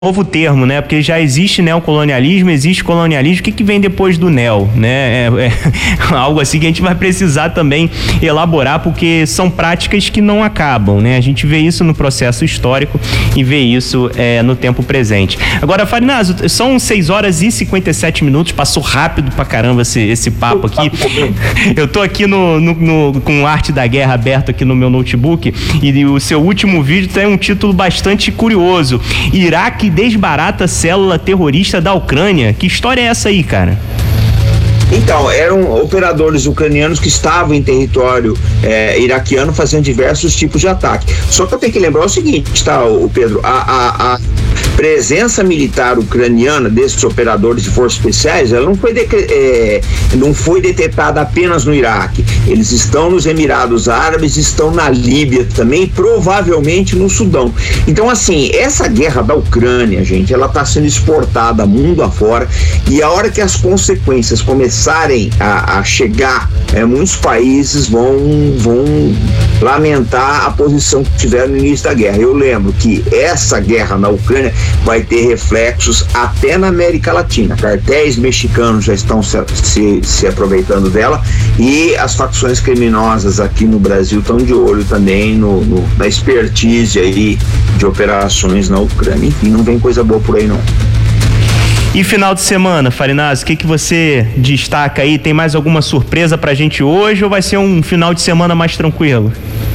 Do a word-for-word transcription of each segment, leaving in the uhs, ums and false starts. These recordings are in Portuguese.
novo termo, né? Porque já existe neocolonialismo, existe colonialismo. O que que vem depois do neo, né? É, é algo assim que a gente vai precisar também elaborar, porque são práticas que não acabam, né? A gente vê isso no processo histórico e vê isso é, no tempo presente. Agora, Farinazo, são seis horas e cinquenta e sete minutos, passou rápido pra caramba esse, esse papo aqui. Eu tô aqui no, no, no, com Arte da Guerra aberto aqui no meu notebook e o seu último vídeo tem um título bastante curioso: Iraque desbarata célula terrorista da Ucrânia. Que história é essa aí, cara? Então, eram operadores ucranianos que estavam em território é, iraquiano fazendo diversos tipos de ataque. Só que eu tenho que lembrar o seguinte, tá, o Pedro, a, a, a presença militar ucraniana desses operadores de forças especiais, ela não foi, de, é, não foi detectada apenas no Iraque. Eles estão nos Emirados Árabes, estão na Líbia também, provavelmente no Sudão. Então, assim, essa guerra da Ucrânia, gente, ela está sendo exportada mundo afora, e a hora que as consequências começarem a, a chegar, é, muitos países vão, vão lamentar a posição que tiveram no início da guerra. Eu lembro que essa guerra na Ucrânia vai ter reflexos até na América Latina. Cartéis mexicanos já estão se, se, se aproveitando dela, e as facções criminosas aqui no Brasil estão de olho também no, no, na expertise aí de operações na Ucrânia. Enfim, não vem coisa boa por aí não. E final de semana, Farinazo, o que que você destaca aí? Tem mais alguma surpresa pra gente hoje ou vai ser um final de semana mais tranquilo?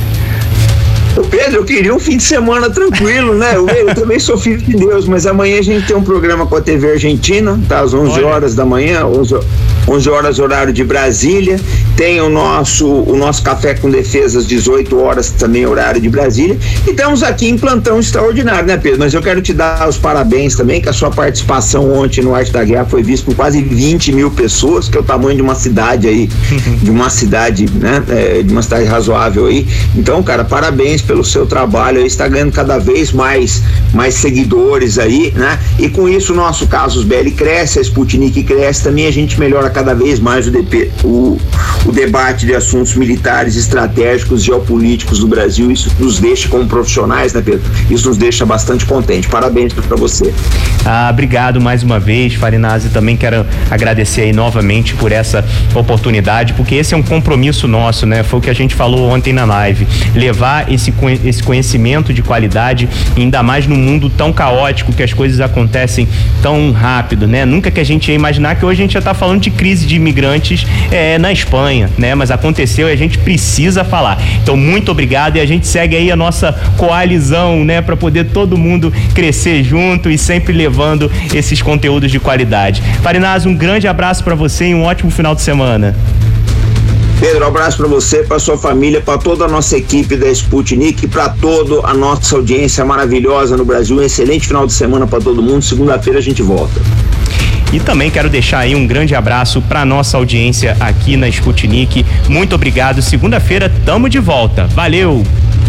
Ô Pedro, eu queria um fim de semana tranquilo, né? Eu, eu também sou filho de Deus, mas amanhã a gente tem um programa com a T V Argentina, tá? Às onze horas da manhã, onze horas horário de Brasília. Tem o nosso, o nosso Café com Defesa às dezoito horas, também horário de Brasília. E estamos aqui em plantão extraordinário, né, Pedro? Mas eu quero te dar os parabéns também, que a sua participação ontem no Arte da Guerra foi vista por quase vinte mil pessoas, que é o tamanho de uma cidade aí, de uma cidade, né? É, de uma cidade razoável aí. Então, cara, parabéns pelo seu trabalho aí, está ganhando cada vez mais, mais seguidores aí, né? E com isso o nosso Casus Belli cresce, a Sputnik cresce, também a gente melhora cada vez mais o, D P, o, o debate de assuntos militares, estratégicos, geopolíticos do Brasil. Isso nos deixa, como profissionais, né, Pedro? Isso nos deixa bastante contente. Parabéns para você. Ah, obrigado mais uma vez, Farinazo. Também quero agradecer aí novamente por essa oportunidade, porque esse é um compromisso nosso, né? Foi o que a gente falou ontem na live, levar esse, esse conhecimento de qualidade, ainda mais num mundo tão caótico, que as coisas acontecem tão rápido, né? Nunca que a gente ia imaginar que hoje a gente já tá falando de crise de imigrantes é, na Espanha, né? Mas aconteceu e a gente precisa falar. Então, muito obrigado, e a gente segue aí a nossa coalizão, né? Para poder todo mundo crescer junto e sempre levando esses conteúdos de qualidade. Farinazo, um grande abraço para você e um ótimo final de semana. Pedro, um abraço para você, para sua família, para toda a nossa equipe da Sputnik, para toda a nossa audiência maravilhosa no Brasil. Um excelente final de semana para todo mundo. Segunda-feira a gente volta. E também quero deixar aí um grande abraço para nossa audiência aqui na Sputnik. Muito obrigado. Segunda-feira tamo de volta. Valeu!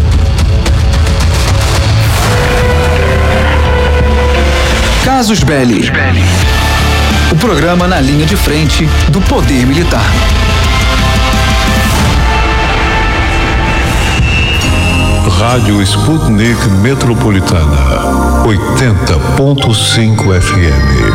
Casus Belli. O programa na linha de frente do poder militar. Rádio Sputnik Metropolitana, oitenta ponto cinco F M.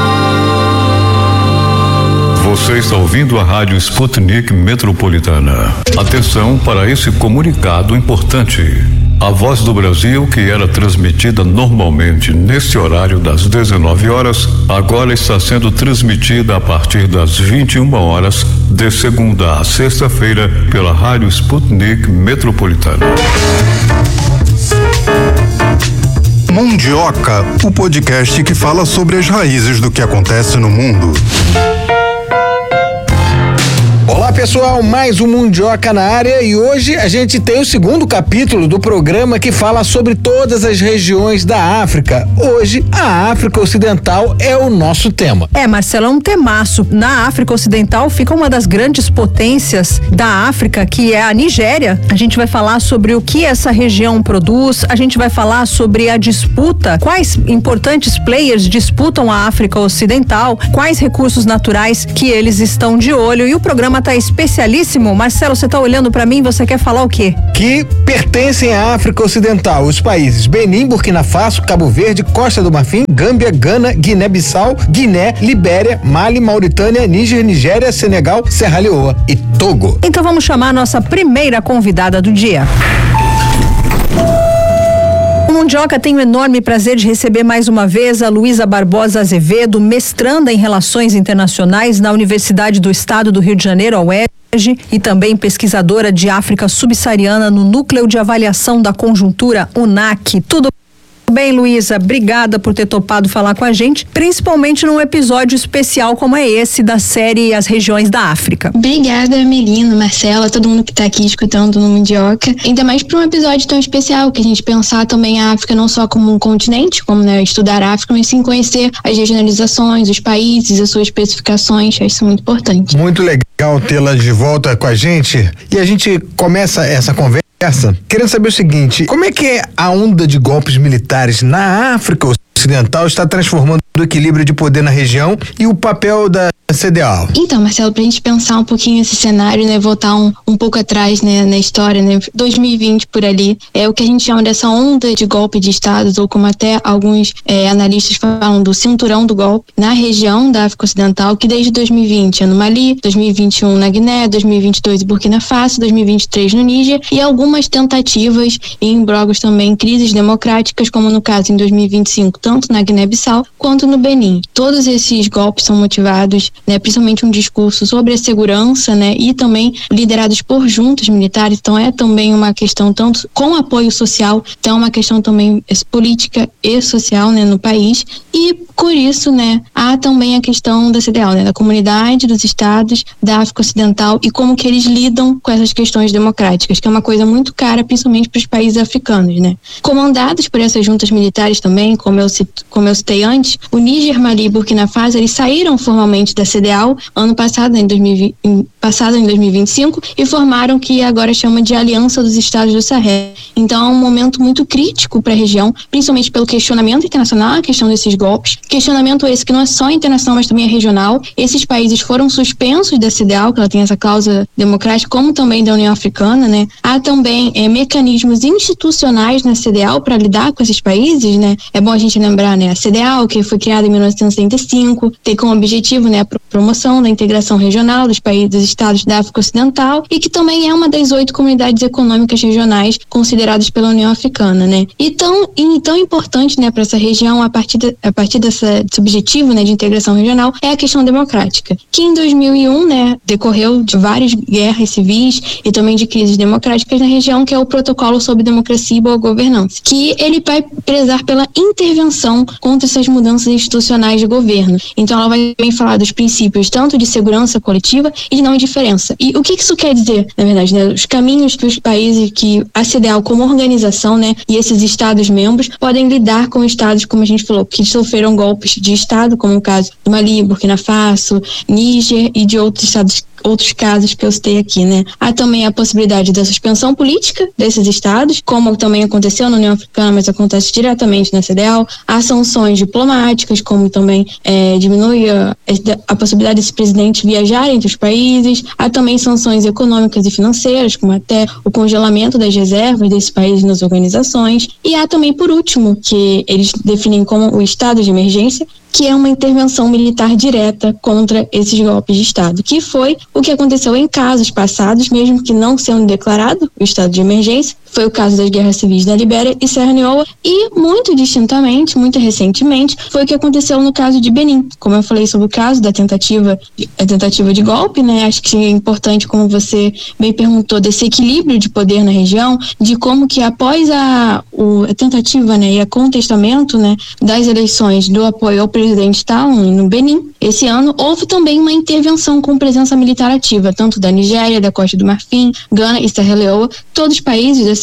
Você está ouvindo a Rádio Sputnik Metropolitana. Atenção para esse comunicado importante. A Voz do Brasil, que era transmitida normalmente neste horário das dezenove horas, agora está sendo transmitida a partir das vinte e uma horas, de segunda a sexta-feira, pela Rádio Sputnik Metropolitana. Mundioca, o podcast que fala sobre as raízes do que acontece no mundo. Olá pessoal, mais um Mundioca na área, e hoje a gente tem o segundo capítulo do programa que fala sobre todas as regiões da África. Hoje a África Ocidental é o nosso tema. É, Marcelo, é um temaço. Na África Ocidental fica uma das grandes potências da África, que é a Nigéria. A gente vai falar sobre o que essa região produz, a gente vai falar sobre a disputa, quais importantes players disputam a África Ocidental, quais recursos naturais que eles estão de olho, e o programa está especialíssimo. Marcelo, você tá olhando para mim, você quer falar o quê? Que pertencem à África Ocidental os países Benin, Burkina Faso, Cabo Verde, Costa do Marfim, Gâmbia, Gana, Guiné-Bissau, Guiné, Libéria, Mali, Mauritânia, Níger, Nigéria, Senegal, Serra Leoa e Togo. Então vamos chamar a nossa primeira convidada do dia. Mundioca, tenho o enorme prazer de receber mais uma vez a Luísa Barbosa Azevedo, mestranda em Relações Internacionais na Universidade do Estado do Rio de Janeiro, a U E R J, e também pesquisadora de África Subsaariana no Núcleo de Avaliação da Conjuntura, U N A C. Tudo bem, Luísa? Obrigada por ter topado falar com a gente, principalmente num episódio especial como é esse da série As Regiões da África. Obrigada, Melina, Marcela, todo mundo que está aqui escutando no Mundioca. Ainda mais para um episódio tão especial, que a gente pensar também a África não só como um continente, como né, estudar a África, mas sim conhecer as regionalizações, os países, as suas especificações. Acho isso muito importante. Muito legal tê-la de volta com a gente. E a gente começa essa conversa querendo saber o seguinte: como é que a onda de golpes militares na África Ocidental está transformando o equilíbrio de poder na região e o papel da C D A O? Então, Marcelo, pra gente pensar um pouquinho esse cenário, né, voltar um, um pouco atrás, né, na história, né, dois mil e vinte por ali, é o que a gente chama dessa onda de golpe de estados, ou como até alguns é, analistas falam do cinturão do golpe na região da África Ocidental, que desde dois mil e vinte é no Mali, dois mil e vinte e um na Guiné, dois mil e vinte e dois em Burkina Faso, dois mil e vinte e três no Níger, e algumas tentativas e embrogos também, crises democráticas, como no caso em dois mil e vinte e cinco, tanto na Guiné-Bissau quanto no Benin. Todos esses golpes são motivados, né, principalmente um discurso sobre a segurança, né, e também liderados por juntas militares. Então é também uma questão tanto com apoio social, então é uma questão também política e social, né, no país. E por isso, né, há também a questão da C D A O, né, da comunidade dos estados da África Ocidental e como que eles lidam com essas questões democráticas, que é uma coisa muito cara, principalmente para os países africanos, né. Comandados por essas juntas militares também, como eu, cito, como eu citei antes, o Níger, Mali e Burkina Faso, eles saíram formalmente da C D A O ano passado, em, dois mil e vinte, em, passado, em dois mil e vinte e cinco, e formaram o que agora chama de Aliança dos Estados do Sahel. Então é um momento muito crítico para a região, principalmente pelo questionamento internacional, a questão desses golpes. Questionamento esse que não é só internacional, mas também é regional. Esses países foram suspensos da C D A O, que ela tem essa cláusula democrática, como também da União Africana, né? Há também é, mecanismos institucionais na C D A O para lidar com esses países, né? É bom a gente lembrar, né? A C D A O, que foi criada em mil novecentos e setenta e cinco, tem como objetivo, né, a promoção da integração regional dos países, dos estados da África Ocidental, e que também é uma das oito comunidades econômicas regionais consideradas pela União Africana, né? E tão, e tão importante, né, para essa região, a partir, de, a partir dessa, desse objetivo, né, de integração regional, é a questão democrática, que em dois mil e um, né, decorreu de várias guerras civis e também de crises democráticas na região, que é o Protocolo sobre Democracia e Boa Governança, que ele vai prezar pela intervenção contra essas mudanças institucionais de governo. Então ela vai também falar dos princípios tanto de segurança coletiva e de não indiferença. E o que isso quer dizer, na verdade, né? Os caminhos que os países, que a C D A O como organização, né, e esses estados membros podem lidar com estados, como a gente falou, que sofreram golpes de estado, como o caso do Mali, Burkina Faso, Níger e de outros estados, outros casos que eu citei aqui, né? Há também a possibilidade da suspensão política desses estados, como também aconteceu na União Africana, mas acontece diretamente na C D A O. Há sanções diplomáticas, como também é, diminui a, a possibilidade desse presidente viajar entre os países. Há também sanções econômicas e financeiras, como até o congelamento das reservas desses países nas organizações. E há também, por último, que eles definem como o estado de emergência, que é uma intervenção militar direta contra esses golpes de Estado, que foi o que aconteceu em casos passados, mesmo que não sendo declarado o estado de emergência. Foi o caso das guerras civis da Libéria e Serra Leoa, e muito distintamente, muito recentemente, foi o que aconteceu no caso de Benin. Como eu falei sobre o caso da tentativa, a tentativa de golpe, né? Acho que é importante, como você bem perguntou, desse equilíbrio de poder na região, de como que após a, o, a tentativa, né, e a contestamento, né, das eleições do apoio ao presidente Talon no Benin, esse ano, houve também uma intervenção com presença militar ativa, tanto da Nigéria, da Costa do Marfim, Gana e Serra Leoa, todos os países da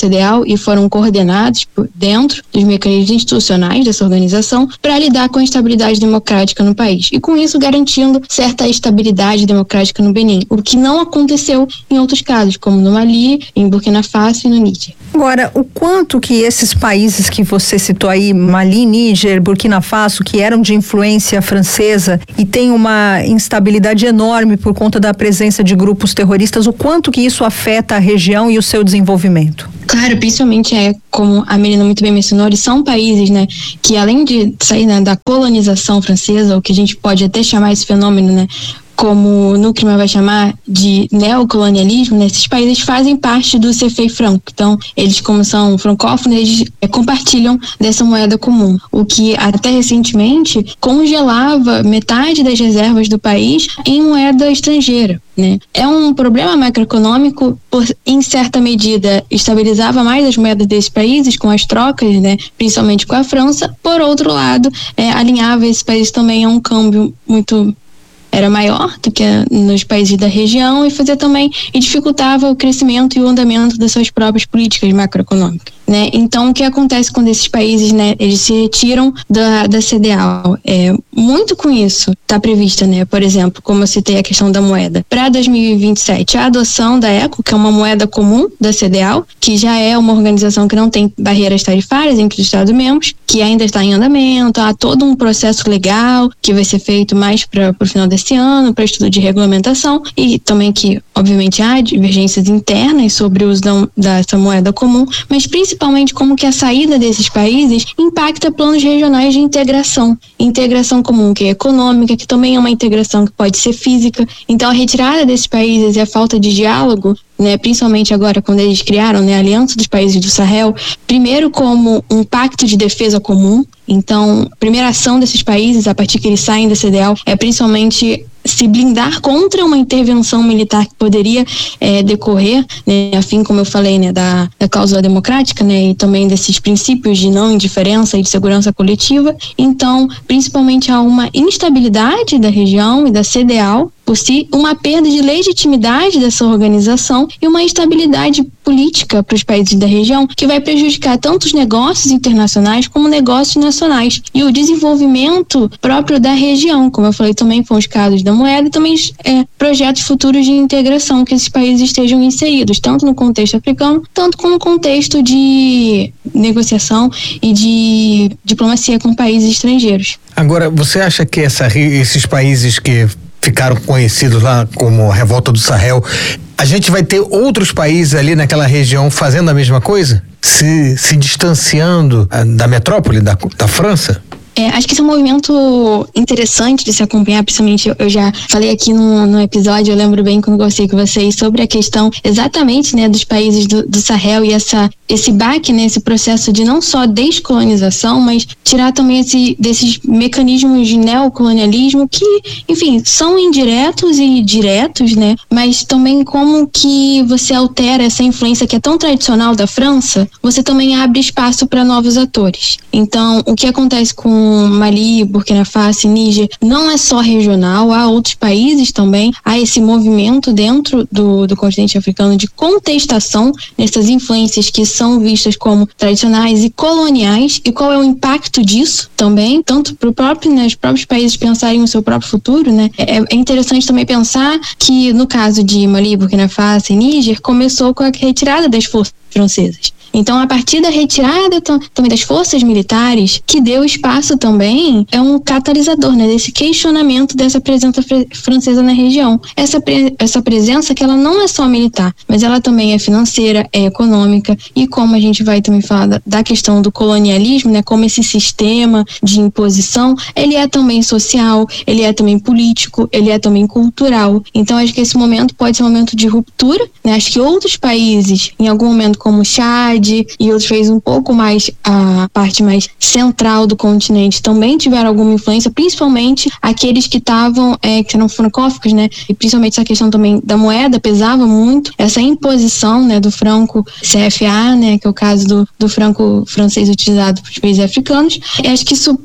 CEDEAO e foram coordenados por dentro dos mecanismos institucionais dessa organização para lidar com a estabilidade democrática no país e com isso garantindo certa estabilidade democrática no Benin, o que não aconteceu em outros casos, como no Mali, em Burkina Faso e no Níger. Agora, o quanto que esses países que você citou aí, Mali, Níger, Burkina Faso, que eram de influência francesa e tem uma instabilidade enorme por conta da presença de grupos terroristas, o quanto que isso afeta a região e o seu desenvolvimento? Claro, principalmente é, como a Melina muito bem mencionou, eles são países, né, que além de sair, né, da colonização francesa, o que a gente pode até chamar esse fenômeno, né, como no crime vai chamar de neocolonialismo, né? Esses países fazem parte do C F A franco. Então, eles, como são francófonos, eles é, compartilham dessa moeda comum, o que até recentemente congelava metade das reservas do país em moeda estrangeira, né? É um problema macroeconômico, por, em certa medida, estabilizava mais as moedas desses países com as trocas, né? Principalmente com a França. Por outro lado, é, alinhava esses países também a um câmbio muito era maior do que nos países da região e fazia também e dificultava o crescimento e o andamento das suas próprias políticas macroeconômicas, né? Então, o que acontece quando esses países, né, eles se retiram da, da CEDEAO? É, muito com isso está prevista, né, por exemplo, como eu citei a questão da moeda, para dois mil e vinte e sete, a adoção da ECO, que é uma moeda comum da CEDEAO, que já é uma organização que não tem barreiras tarifárias entre os Estados-membros, que ainda está em andamento, há todo um processo legal que vai ser feito mais para o final desse ano, para estudo de regulamentação, e também que, obviamente, há divergências internas sobre o uso da, dessa moeda comum, mas principalmente como que a saída desses países impacta planos regionais de integração. Integração comum, que é econômica, que também é uma integração que pode ser física. Então, a retirada desses países e a falta de diálogo, né, principalmente agora quando eles criaram, né, a Aliança dos Países do Sahel, primeiro como um pacto de defesa comum. Então, a primeira ação desses países, a partir que eles saem da CEDEAO, é principalmente se blindar contra uma intervenção militar que poderia é, decorrer, né, a fim, como eu falei, né, da, da cláusula democrática, né, e também desses princípios de não indiferença e de segurança coletiva. Então, principalmente há uma instabilidade da região e da CEDEAO por si, uma perda de legitimidade dessa organização e uma instabilidade política para os países da região que vai prejudicar tanto os negócios internacionais como negócios nacionais e o desenvolvimento próprio da região, como eu falei também com os casos da moeda e também é, projetos futuros de integração que esses países estejam inseridos, tanto no contexto africano, tanto como no contexto de negociação e de diplomacia com países estrangeiros. Agora, você acha que essa, esses países que ficaram conhecidos lá como a Revolta do Sahel, a gente vai ter outros países ali naquela região fazendo a mesma coisa? Se, se distanciando da metrópole, da, da França? É, acho que esse é um movimento interessante de se acompanhar, principalmente eu, eu já falei aqui no, no episódio, eu lembro bem quando conversei com vocês sobre a questão exatamente, né, dos países do, do Sahel e essa, esse baque, né, esse processo de não só descolonização, mas tirar também esse, desses mecanismos de neocolonialismo que, enfim, são indiretos e diretos, né, mas também como que você altera essa influência que é tão tradicional da França, você também abre espaço para novos atores. Então, o que acontece com Mali, Burkina Faso e Níger não é só regional, há outros países também, há esse movimento dentro do, do continente africano de contestação nessas influências que são vistas como tradicionais e coloniais, e qual é o impacto disso também, tanto para próprio, né, os próprios países pensarem no seu próprio futuro, né? É, é interessante também pensar que no caso de Mali, Burkina Faso e Níger, começou com a retirada das forças francesas. Então, a partir da retirada também das forças militares, que deu espaço também, é um catalisador, né, desse questionamento dessa presença fr- francesa na região. Essa, pre- essa presença que ela não é só militar, mas ela também é financeira, é econômica, e como a gente vai também falar da, da questão do colonialismo, né, como esse sistema de imposição, ele é também social, ele é também político, ele é também cultural. Então, acho que esse momento pode ser um momento de ruptura, né? Acho que outros países, em algum momento como o Chad, e outros países um pouco mais a parte mais central do continente também tiveram alguma influência, principalmente aqueles que estavam, é, que eram francófonos, né? E principalmente essa questão também da moeda pesava muito, essa imposição, né, do franco C F A, né, que é o caso do, do franco francês utilizado para os países africanos. E acho que isso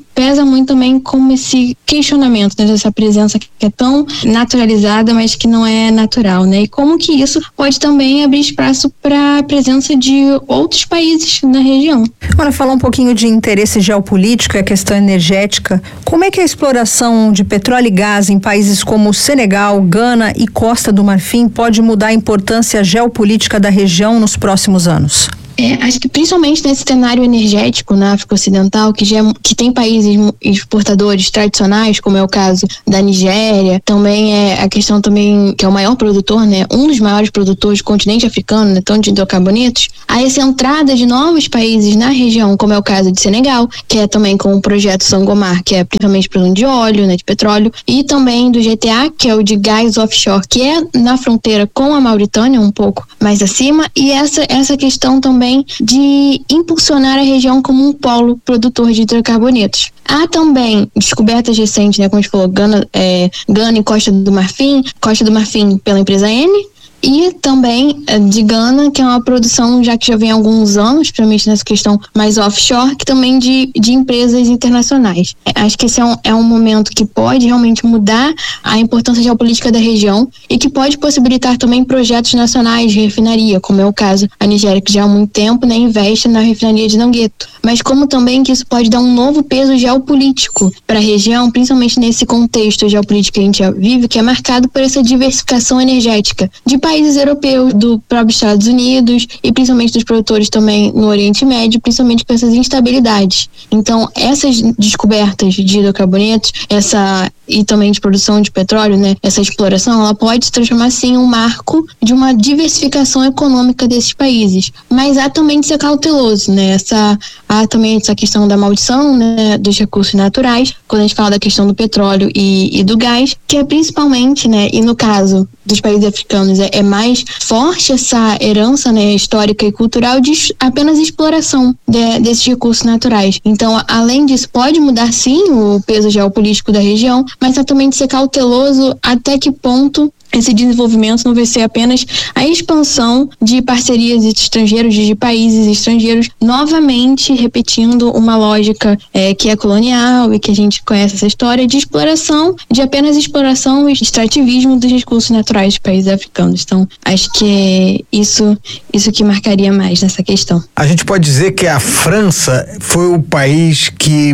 pesa muito também como esse questionamento, né, dessa presença que é tão naturalizada, mas que não é natural, né? E como que isso pode também abrir espaço para a presença de outros países na região. Agora, falar um pouquinho de interesse geopolítico e a questão energética. Como é que a exploração de petróleo e gás em países como Senegal, Gana e Costa do Marfim pode mudar a importância geopolítica da região nos próximos anos? É, acho que principalmente nesse cenário energético na África Ocidental, que, já, que tem países exportadores tradicionais, como é o caso da Nigéria, também é a questão também que é o maior produtor, né, um dos maiores produtores do continente africano, né, tanto de hidrocarbonetos, há essa entrada de novos países na região, como é o caso de Senegal, que é também com o projeto Sangomar, que é principalmente produção de óleo, né, de petróleo, e também do G T A, que é o de gás offshore, que é na fronteira com a Mauritânia, um pouco mais acima, e essa, essa questão também de impulsionar a região como um polo produtor de hidrocarbonetos. Há também descobertas recentes, né, como a gente falou, Gana, é, Gana e Costa do Marfim, Costa do Marfim pela empresa N, e também de Gana, que é uma produção já que já vem há alguns anos, principalmente nessa questão mais offshore, que também de, de empresas internacionais. Acho que esse é um, é um momento que pode realmente mudar a importância geopolítica da região e que pode possibilitar também projetos nacionais de refinaria, como é o caso da Nigéria, que já há muito tempo, né, investe na refinaria de Dangueto. Mas como também que isso pode dar um novo peso geopolítico para a região, principalmente nesse contexto geopolítico que a gente já vive, que é marcado por essa diversificação energética de países europeus, do próprio Estados Unidos e principalmente dos produtores também no Oriente Médio, principalmente com essas instabilidades. Então, essas descobertas de hidrocarbonetos, essa e também de produção de petróleo, né, essa exploração, ela pode se transformar sim em um marco de uma diversificação econômica desses países. Mas há também de ser cauteloso, né? Essa, há também essa questão da maldição, né, dos recursos naturais, quando a gente fala da questão do petróleo e, e do gás, que é principalmente, né, e no caso dos países africanos é, é mais forte essa herança, né, histórica e cultural de apenas exploração de, desses recursos naturais. Então, além disso, pode mudar sim o peso geopolítico da região, mas é também de ser cauteloso até que ponto esse desenvolvimento não vai ser apenas a expansão de parcerias estrangeiras, de países estrangeiros, novamente repetindo uma lógica é, que é colonial e que a gente conhece essa história de exploração, de apenas exploração e extrativismo dos recursos naturais dos países africanos. Então, acho que é isso, isso que marcaria mais nessa questão. A gente pode dizer que a França foi o país que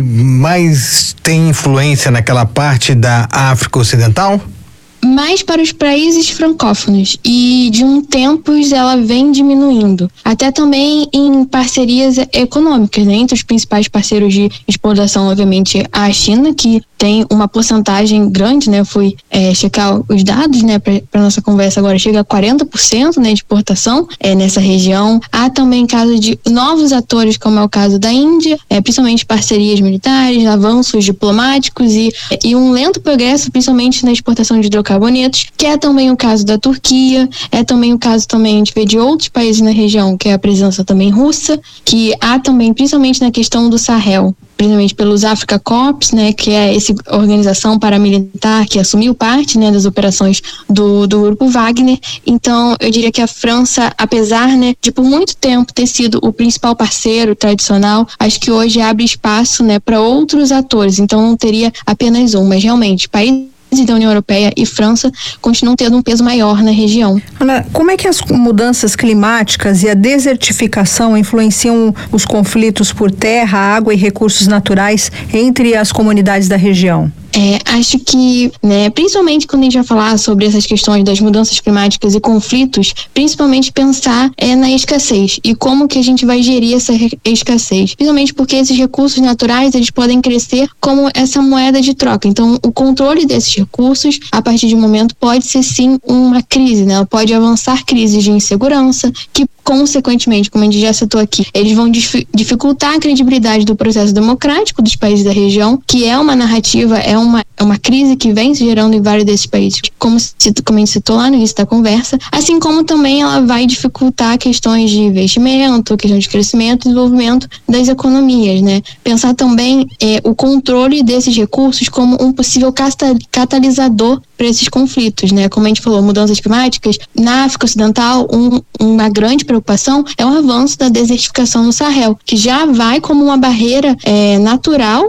mais tem influência naquela parte da África Ocidental? Mais para os países francófonos, e de um tempos ela vem diminuindo, até também em parcerias econômicas, né? Entre os principais parceiros de exportação, obviamente, a China, que tem uma porcentagem grande, né? Fui é, checar os dados, né, para nossa conversa agora, chega a quarenta por cento, né, de exportação é, nessa região. Há também casos de novos atores, como é o caso da Índia, é, principalmente parcerias militares, avanços diplomáticos e, e um lento progresso, principalmente na exportação de hidrocarbonetos, que é também o caso da Turquia, é também o caso também de ver de outros países na região, que é a presença também russa, que há também, principalmente na questão do Sahel, principalmente pelos Africa Corps, né, que é essa organização paramilitar que assumiu parte, né, das operações do, do grupo Wagner. Então, eu diria que a França, apesar, né, de por muito tempo ter sido o principal parceiro tradicional, acho que hoje abre espaço, né, para outros atores. Então, não teria apenas um, mas realmente países da União Europeia e França continuam tendo um peso maior na região. Ana, como é que as mudanças climáticas e a desertificação influenciam os conflitos por terra, água e recursos naturais entre as comunidades da região? É, acho que, né, principalmente quando a gente vai falar sobre essas questões das mudanças climáticas e conflitos, principalmente pensar é, na escassez e como que a gente vai gerir essa escassez. Principalmente porque esses recursos naturais, eles podem crescer como essa moeda de troca. Então, o controle desses recursos, a partir de um momento, pode ser sim uma crise, né? Ela pode avançar crises de insegurança, que consequentemente, como a gente já citou aqui, eles vão dif- dificultar a credibilidade do processo democrático dos países da região, que é uma narrativa, é uma, é uma crise que vem se gerando em vários desses países, como, como a gente citou lá no início da conversa, assim como também ela vai dificultar questões de investimento, questões de crescimento e desenvolvimento das economias, né? Pensar também é, o controle desses recursos como um possível cata- catalisador para esses conflitos, né? Como a gente falou, mudanças climáticas, na África Ocidental, um, uma grande preocupação é o avanço da desertificação no Sahel, que já vai como uma barreira é, natural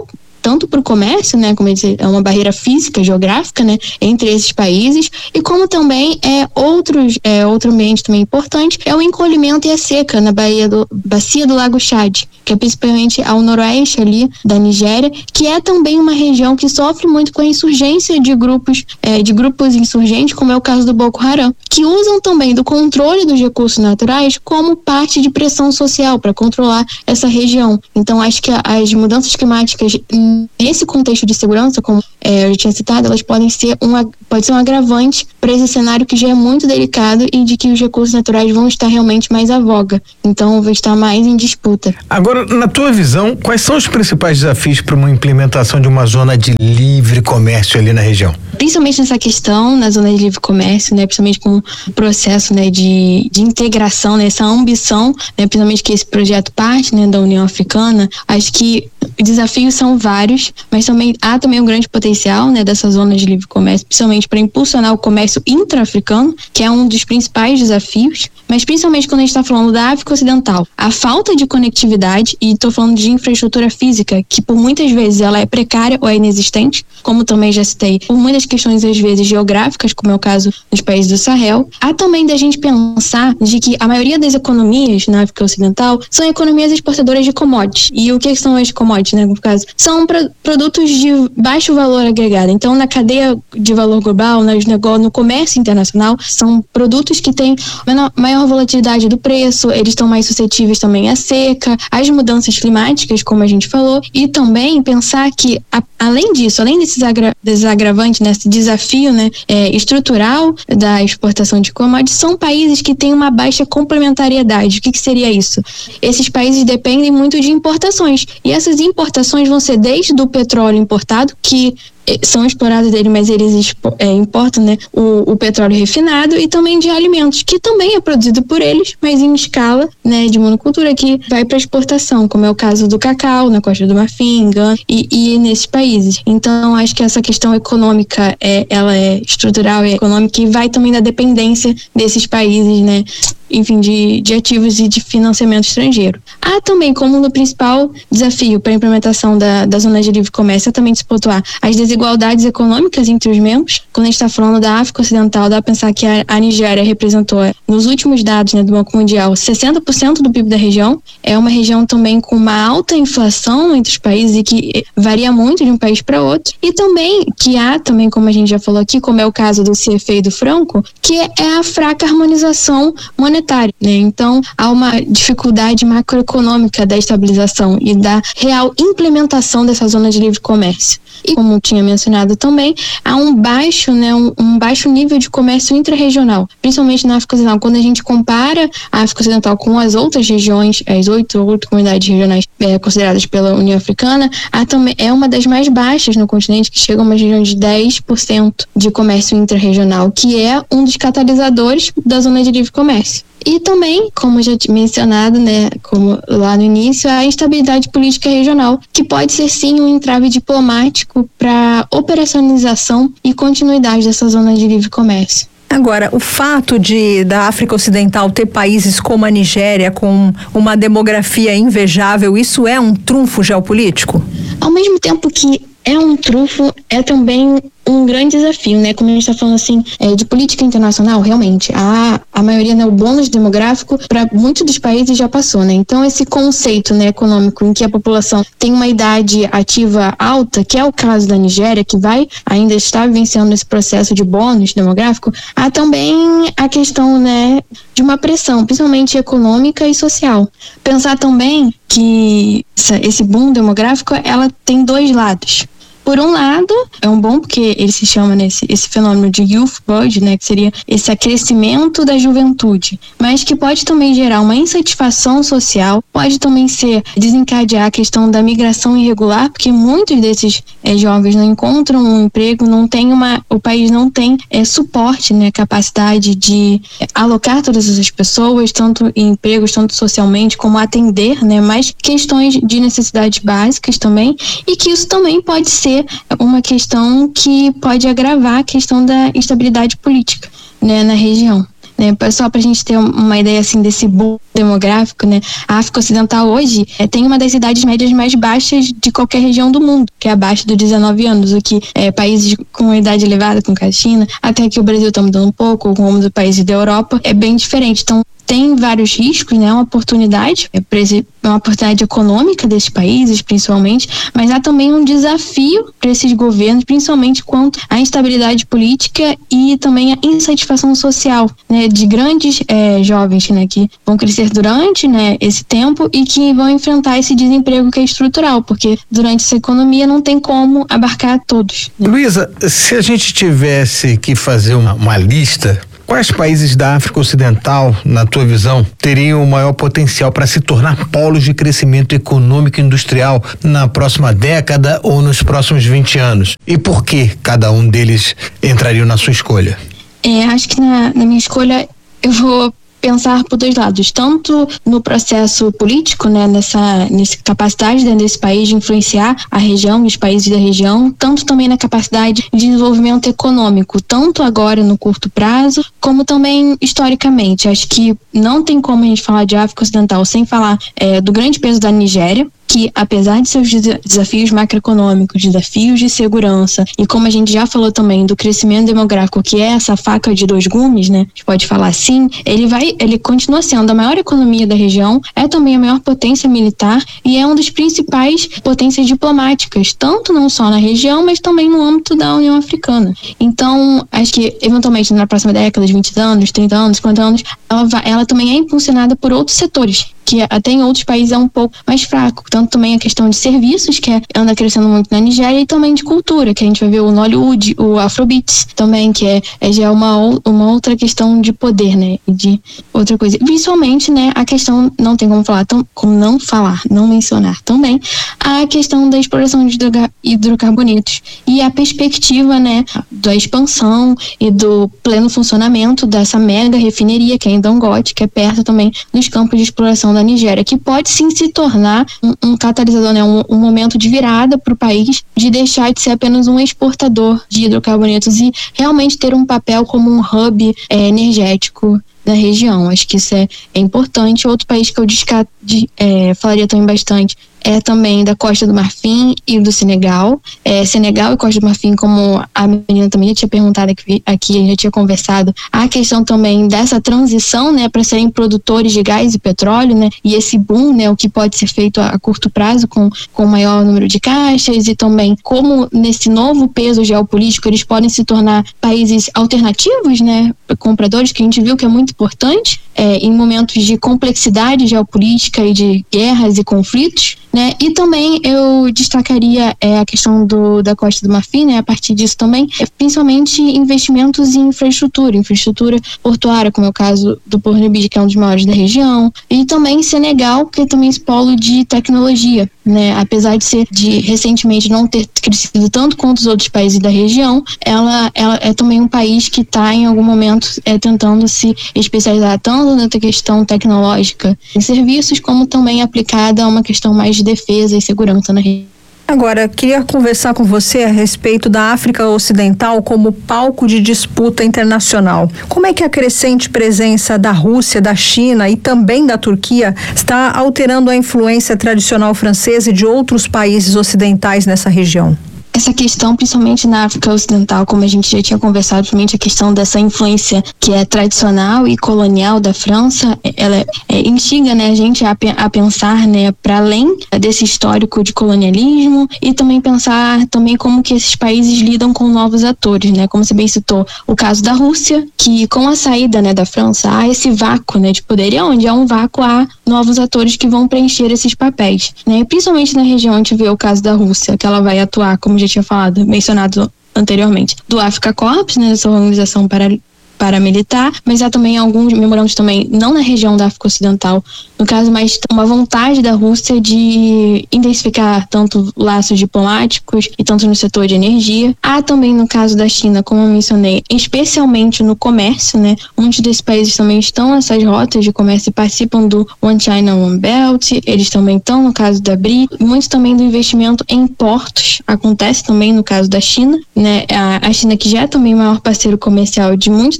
tanto para o comércio, né, como eu disse, é uma barreira física, geográfica, né, entre esses países, e como também é outros, é outro ambiente também importante, é o encolhimento e a seca na Baía do, bacia do Lago Chad, que é principalmente ao noroeste ali da Nigéria, que é também uma região que sofre muito com a insurgência de grupos, é, de grupos insurgentes, como é o caso do Boko Haram, que usam também do controle dos recursos naturais como parte de pressão social para controlar essa região. Então, acho que as mudanças climáticas, nesse contexto de segurança, como é, eu já tinha citado, elas podem ser um, pode ser um agravante para esse cenário que já é muito delicado e de que os recursos naturais vão estar realmente mais à voga. Então, vai estar mais em disputa. Agora, na tua visão, quais são os principais desafios para uma implementação de uma zona de livre comércio ali na região? Principalmente nessa questão, na zona de livre comércio, né, principalmente com o processo, né, de, de integração, né, essa ambição, né, principalmente que esse projeto parte, né, da União Africana, acho que os desafios são vários, mas também há também um grande potencial, né, dessa zona de livre comércio, principalmente para impulsionar o comércio intra-africano, que é um dos principais desafios, mas principalmente quando a gente está falando da África Ocidental. A falta de conectividade, e estou falando de infraestrutura física, que por muitas vezes ela é precária ou é inexistente, como também já citei, por muitas questões às vezes geográficas, como é o caso dos países do Sahel. Há também da gente pensar de que a maioria das economias na África Ocidental são economias exportadoras de commodities. E o que são as commodities, né, no caso? São pro- produtos de baixo valor agregado. Então, na cadeia de valor global, nos negócios, no comércio internacional, são produtos que têm menor, maior volatilidade do preço, eles estão mais suscetíveis também à seca, às mudanças climáticas, como a gente falou, e também pensar que, a, além disso, além desses, agra, desses agravantes, né, esse desafio, né, é, estrutural da exportação de commodities, são países que têm uma baixa complementariedade. O que, que seria isso? Esses países dependem muito de importações, e essas importações vão ser desde o petróleo importado, que são explorados dele, mas eles expo, é, importam, né, o, o petróleo refinado, e também de alimentos, que também é produzido por eles, mas em escala, né, de monocultura, que vai para exportação, como é o caso do cacau, na Costa do Marfim, Gana, e, e nesses países. Então, acho que essa questão econômica, é, ela é estrutural e econômica, e vai também da dependência desses países, né, enfim, de, de ativos e de financiamento estrangeiro. Há também, como no principal desafio para a implementação da, da zona de livre comércio, é também se pontuar as desigualdades econômicas entre os membros. Quando a gente está falando da África Ocidental, dá para pensar que a, a Nigéria representou, nos últimos dados, né, do Banco Mundial, sessenta por cento do P I B da região. É uma região também com uma alta inflação entre os países e que varia muito de um país para outro. E também que há, também como a gente já falou aqui, como é o caso do C F A e do Franco, que é a fraca harmonização monetária. Né? Então, há uma dificuldade macroeconômica da estabilização e da real implementação dessa zona de livre comércio. E, como tinha mencionado também, há um baixo, né, um, um baixo nível de comércio intra-regional, principalmente na África Ocidental. Quando a gente compara a África Ocidental com as outras regiões, as oito outras comunidades regionais é, consideradas pela União Africana, há também, é uma das mais baixas no continente, que chega a uma região de dez por cento de comércio intra-regional, que é um dos catalisadores da zona de livre comércio. E também, como já mencionado, né, como lá no início, a instabilidade política regional, que pode ser sim um entrave diplomático para operacionalização e continuidade dessa zona de livre comércio. Agora, o fato de da África Ocidental ter países como a Nigéria, com uma demografia invejável, isso é um trunfo geopolítico? Ao mesmo tempo que é um trunfo, é também um grande desafio, né? Como a gente está falando assim, é, de política internacional, realmente, a, a maioria, né, o bônus demográfico para muitos dos países já passou, né? Então, esse conceito, né, econômico em que a população tem uma idade ativa alta, que é o caso da Nigéria, que vai ainda estar vivenciando esse processo de bônus demográfico, há também a questão, né, de uma pressão, principalmente econômica e social. Pensar também que essa, esse boom demográfico, ela tem dois lados. Por um lado, é um bom porque ele se chama, né, esse, esse fenômeno de youth blood, né, que seria esse acrescimento da juventude, mas que pode também gerar uma insatisfação social, pode também ser desencadear a questão da migração irregular, porque muitos desses é, jovens não encontram um emprego, não tem uma, o país não tem é, suporte, né, capacidade de alocar todas essas pessoas, tanto em empregos, tanto socialmente, como atender, né, mais questões de necessidades básicas também, e que isso também pode ser uma questão que pode agravar a questão da instabilidade política, né, na região. né? Só pra gente ter uma ideia, assim, desse boom demográfico, né? A África Ocidental hoje é, tem uma das idades médias mais baixas de qualquer região do mundo, que é abaixo dos dezenove anos, o que é, países com idade elevada, como a China, até que o Brasil está mudando um pouco, como os países da Europa, é bem diferente. Então, tem vários riscos, né? Uma oportunidade, é uma oportunidade econômica desses países, principalmente, mas há também um desafio para esses governos, principalmente quanto à instabilidade política e também a insatisfação social, né? De grandes é, jovens, né? Que vão crescer durante, né? Esse tempo e que vão enfrentar esse desemprego que é estrutural, porque durante essa economia não tem como abarcar todos. Né? Luísa, se a gente tivesse que fazer uma, uma lista, quais países da África Ocidental, na tua visão, teriam o maior potencial para se tornar polos de crescimento econômico e industrial na próxima década ou nos próximos vinte anos? E por que cada um deles entraria na sua escolha? É, acho que na, na minha escolha eu vou pensar por dois lados, tanto no processo político, né, nessa, nessa capacidade dentro desse país de influenciar a região e os países da região, tanto também na capacidade de desenvolvimento econômico, tanto agora no curto prazo, como também historicamente. Acho que não tem como a gente falar de África Ocidental sem falar é, do grande peso da Nigéria, que apesar de seus desafios macroeconômicos, desafios de segurança e como a gente já falou também do crescimento demográfico, que é essa faca de dois gumes, né, a gente pode falar assim, ele vai, ele continua sendo a maior economia da região, é também a maior potência militar e é uma das principais potências diplomáticas, tanto não só na região, mas também no âmbito da União Africana. Então, acho que eventualmente na próxima década, de vinte anos, trinta anos, cinquenta anos, ela, vai, ela também é impulsionada por outros setores, que até em outros países é um pouco mais fraco, tanto também a questão de serviços, que é, anda crescendo muito na Nigéria, e também de cultura, que a gente vai ver o Nollywood, o Afrobeats também, que é, é já uma, uma outra questão de poder, né, e de outra coisa. Visualmente, né, a questão, não tem como falar, tão, como não falar, não mencionar também, a questão da exploração de hidrocarbonetos e a perspectiva, né, da expansão e do pleno funcionamento dessa mega refineria, que é em Dangote, que é perto também dos campos de exploração da Nigéria, que pode sim se tornar um, um catalisador, né, um, um momento de virada para o país, de deixar de ser apenas um exportador de hidrocarbonetos e realmente ter um papel como um hub é, energético da região. Acho que isso é, é importante. Outro país que eu desca, de, é, falaria também bastante é também da Costa do Marfim e do Senegal. É, Senegal e Costa do Marfim, como a menina também já tinha perguntado aqui, aqui a gente já tinha conversado, a questão também dessa transição, né, para serem produtores de gás e petróleo, né, e esse boom, né, o que pode ser feito a, a curto prazo com, com maior número de caixas, e também como nesse novo peso geopolítico eles podem se tornar países alternativos, né, compradores, que a gente viu que é muito importante é, em momentos de complexidade geopolítica e de guerras e conflitos. Né? E também eu destacaria é, a questão do, da Costa do Marfim, né? A partir disso também, é, principalmente investimentos em infraestrutura, infraestrutura portuária, como é o caso do Porto de Abidjan, que é um dos maiores da região, e também Senegal, que é também esse polo de tecnologia, né? Apesar de ser de recentemente não ter crescido tanto quanto os outros países da região, ela, ela é também um país que está em algum momento é, tentando se especializar tanto na questão tecnológica em serviços, como também aplicada a uma questão mais de defesa e segurança na região. Agora, queria conversar com você a respeito da África Ocidental como palco de disputa internacional. Como é que a crescente presença da Rússia, da China e também da Turquia está alterando a influência tradicional francesa e de outros países ocidentais nessa região? Essa questão, principalmente na África Ocidental, como a gente já tinha conversado, principalmente a questão dessa influência que é tradicional e colonial da França, ela é, é, instiga, né, a gente a, a pensar, né, para além desse histórico de colonialismo, e também pensar também como que esses países lidam com novos atores, né, como você bem citou, o caso da Rússia, que com a saída, né, da França, há esse vácuo, né, de poder, e onde há um vácuo, há novos atores que vão preencher esses papéis, né, principalmente na região a gente vê o caso da Rússia, que ela vai atuar, como já tinha falado, mencionado anteriormente, do Africa Corps, né, essa organização para paramilitar, mas há também alguns memorandos também, não na região da África Ocidental, no caso, mas uma vontade da Rússia de intensificar tanto laços diplomáticos e tanto no setor de energia. Há também no caso da China, como eu mencionei, especialmente no comércio, né? Muitos desses países também estão nessas rotas de comércio e participam do One China, One Belt, eles também estão no caso da B R I, muito também do investimento em portos, acontece também no caso da China, né? A, a China, que já é também o maior parceiro comercial de muitos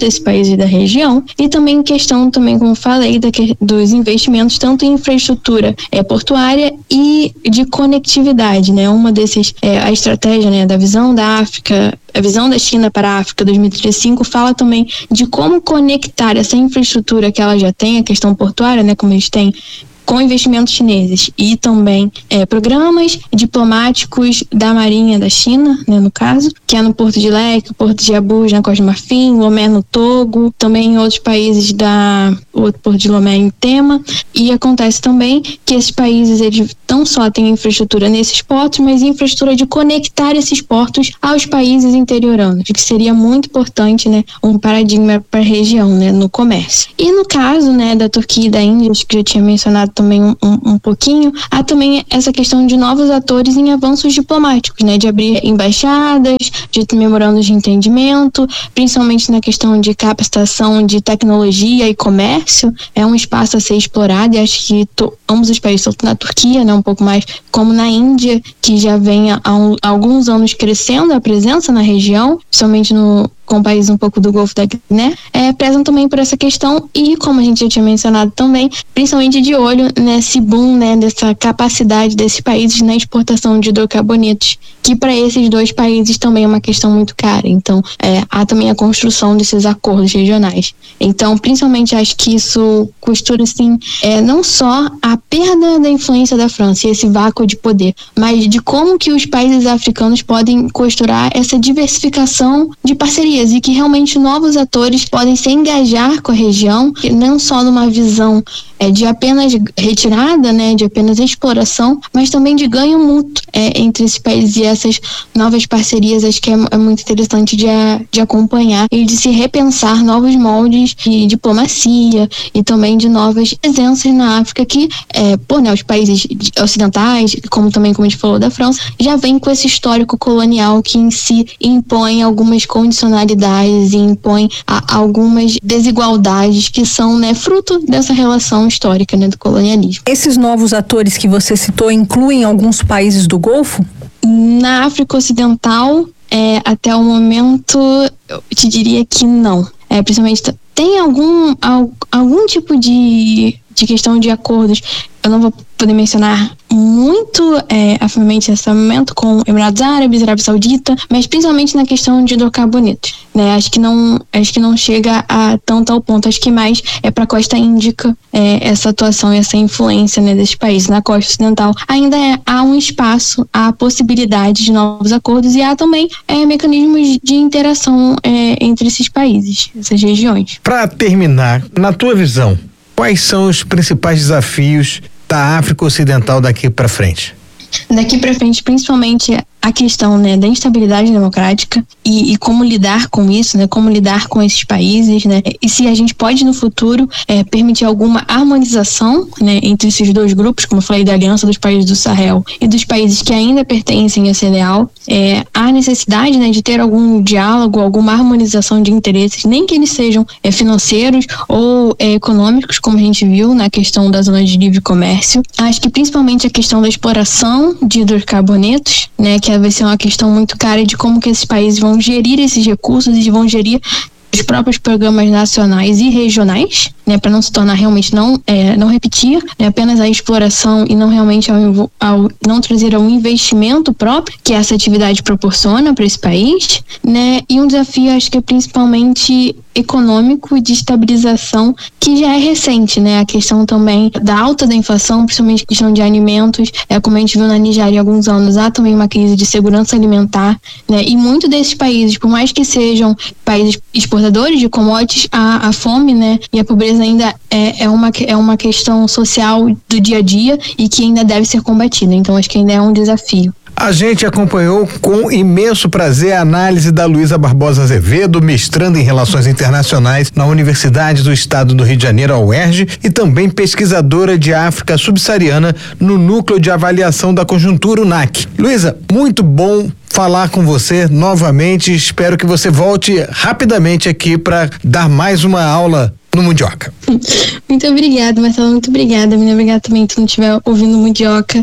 desses países da região, e também questão, também como falei, da, dos investimentos tanto em infraestrutura é, portuária e de conectividade, né? Uma desses, é, a estratégia, né, da visão da África, a visão da China para a África dois mil e trinta e cinco fala também de como conectar essa infraestrutura que ela já tem, a questão portuária, né, como eles têm, com investimentos chineses e também é, programas diplomáticos da Marinha da China, né, no caso, que é no Porto de Leque, Porto de Abuja, na Costa do Marfim, Lomé no Togo, também em outros países da outro Porto de Lomé em Tema. E acontece também que esses países, eles não só têm infraestrutura nesses portos, mas infraestrutura de conectar esses portos aos países interioranos, que seria muito importante, né, um paradigma para a região, né, no comércio. E no caso, né, da Turquia e da Índia, acho que eu já tinha mencionado também um, um, um pouquinho, há também essa questão de novos atores em avanços diplomáticos, né, de abrir embaixadas, de memorandos de entendimento, principalmente na questão de capacitação de tecnologia e comércio. É um espaço a ser explorado, e acho que to, ambos os países, tanto na Turquia, né, um pouco mais, como na Índia, que já vem há, há alguns anos crescendo a presença na região, principalmente no com países um pouco do Golfo da Guiné, é, prezam também por essa questão e, como a gente já tinha mencionado também, principalmente de olho nesse boom, né, dessa capacidade desses países na exportação de hidrocarbonetos, que para esses dois países também é uma questão muito cara. Então, é, há também a construção desses acordos regionais. Então, principalmente, acho que isso costura, assim, é, não só a perda da influência da França e esse vácuo de poder, mas de como que os países africanos podem costurar essa diversificação de parcerias, e que realmente novos atores podem se engajar com a região, não só numa visão é, de apenas retirada, né, de apenas exploração, mas também de ganho mútuo é, entre esses países, e essas novas parcerias acho que é, é muito interessante de, de acompanhar e de se repensar novos moldes de diplomacia e também de novas presenças na África que, é, pô, né, os países ocidentais, como também como a gente falou da França, já vem com esse histórico colonial que em si impõe algumas condicionalidades e impõe a, algumas desigualdades que são, né, fruto dessa relação histórica, né, do colonialismo. Esses novos atores que você citou incluem alguns países do Golfo? Na África Ocidental, é, até o momento, eu te diria que não. É, principalmente tem algum, algum tipo de, de questão de acordos, eu não vou poder mencionar muito é, afirmativamente nesse momento com Emirados Árabes, Arábia Saudita, mas principalmente na questão de hidrocarbonetos, né? Acho que não, acho que não chega a tanto ao ponto, acho que mais é para a costa índica é, essa atuação e essa influência, né, desses países. Na costa ocidental ainda é, há um espaço, há possibilidade de novos acordos e há também é, mecanismos de interação é, entre esses países, essas regiões. Para terminar, na tua visão, quais são os principais desafios da África Ocidental daqui para frente? Daqui para frente, principalmente a questão, né, da instabilidade democrática e, e como lidar com isso, né, como lidar com esses países, né, e se a gente pode no futuro é, permitir alguma harmonização, né, entre esses dois grupos, como eu falei, da aliança dos países do Sahel e dos países que ainda pertencem à CEDEAO, é, há necessidade, né, de ter algum diálogo, alguma harmonização de interesses, nem que eles sejam é, financeiros ou é, econômicos, como a gente viu na questão da zona de livre comércio. Acho que principalmente a questão da exploração de hidrocarbonetos, né, que vai ser uma questão muito cara de como que esses países vão gerir esses recursos e vão gerir os próprios programas nacionais e regionais, né, para não se tornar realmente não é, não repetir, né, apenas a exploração e não realmente ao, ao não trazer um investimento próprio que essa atividade proporciona para esse país, né, e um desafio acho que é principalmente econômico de estabilização que já é recente, né, a questão também da alta da inflação, principalmente a questão de alimentos, é como a gente viu na Nigéria há alguns anos, há também uma crise de segurança alimentar, né, e muitos desses países, por mais que sejam países exportadores de commodities, a, a fome, né, e a pobreza ainda é, é, uma, é uma questão social do dia a dia e que ainda deve ser combatida, então acho que ainda é um desafio. A gente acompanhou com imenso prazer a análise da Luísa Barbosa Azevedo, mestranda em Relações Internacionais na Universidade do Estado do Rio de Janeiro, a U E R J, e também pesquisadora de África Subsaariana no Núcleo de Avaliação da Conjuntura, o N A C. Luísa, muito bom falar com você novamente, espero que você volte rapidamente aqui para dar mais uma aula no Mundioca. Muito obrigada, Marcelo, muito obrigada, muito obrigada também se não estiver ouvindo Mundioca.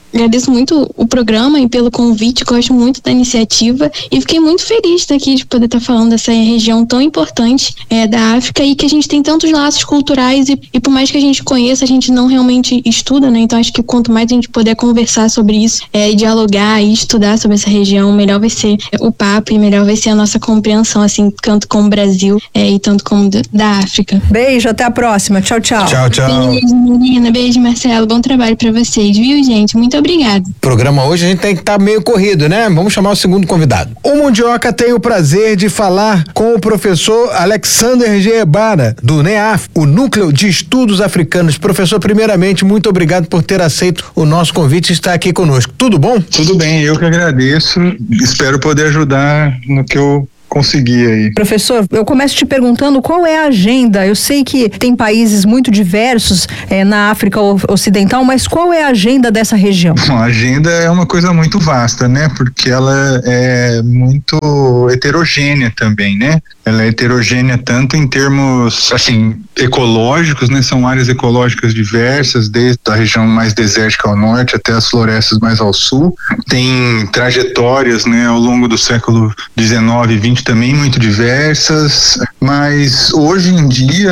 agradeço muito o programa e pelo convite, gosto muito da iniciativa e fiquei muito feliz daqui de poder estar falando dessa região tão importante é, da África e que a gente tem tantos laços culturais e, e por mais que a gente conheça, a gente não realmente estuda, né? Então acho que quanto mais a gente puder conversar sobre isso é, e dialogar e estudar sobre essa região, melhor vai ser o papo e melhor vai ser a nossa compreensão, assim, tanto como o Brasil é, e tanto como do, da África. Beijo, até a próxima. Tchau, tchau. Tchau, tchau. Beijo, menina. Beijo, Marcelo. Bom trabalho pra vocês, viu, gente? Muito obrigada. Programa hoje a gente tem que estar tá meio corrido, né? Vamos chamar o segundo convidado. O Mundioca tem o prazer de falar com o professor Alexander Gebara, do NEAF, o Núcleo de Estudos Africanos. Professor, primeiramente, muito obrigado por ter aceito o nosso convite e estar aqui conosco. Tudo bom? Tudo bem, eu que agradeço. Espero poder ajudar no que eu conseguir aí. Professor, eu começo te perguntando qual é a agenda. Eu sei que tem países muito diversos é, na África Ocidental, mas qual é a agenda dessa região? Bom, a agenda é uma coisa muito vasta, né? Porque ela é muito heterogênea também, né? Ela é heterogênea tanto em termos, assim, ecológicos, né? São áreas ecológicas diversas, desde a região mais desértica ao norte até as florestas mais ao sul. Tem trajetórias, né? Ao longo do século dezenove e vinte também muito diversas, mas hoje em dia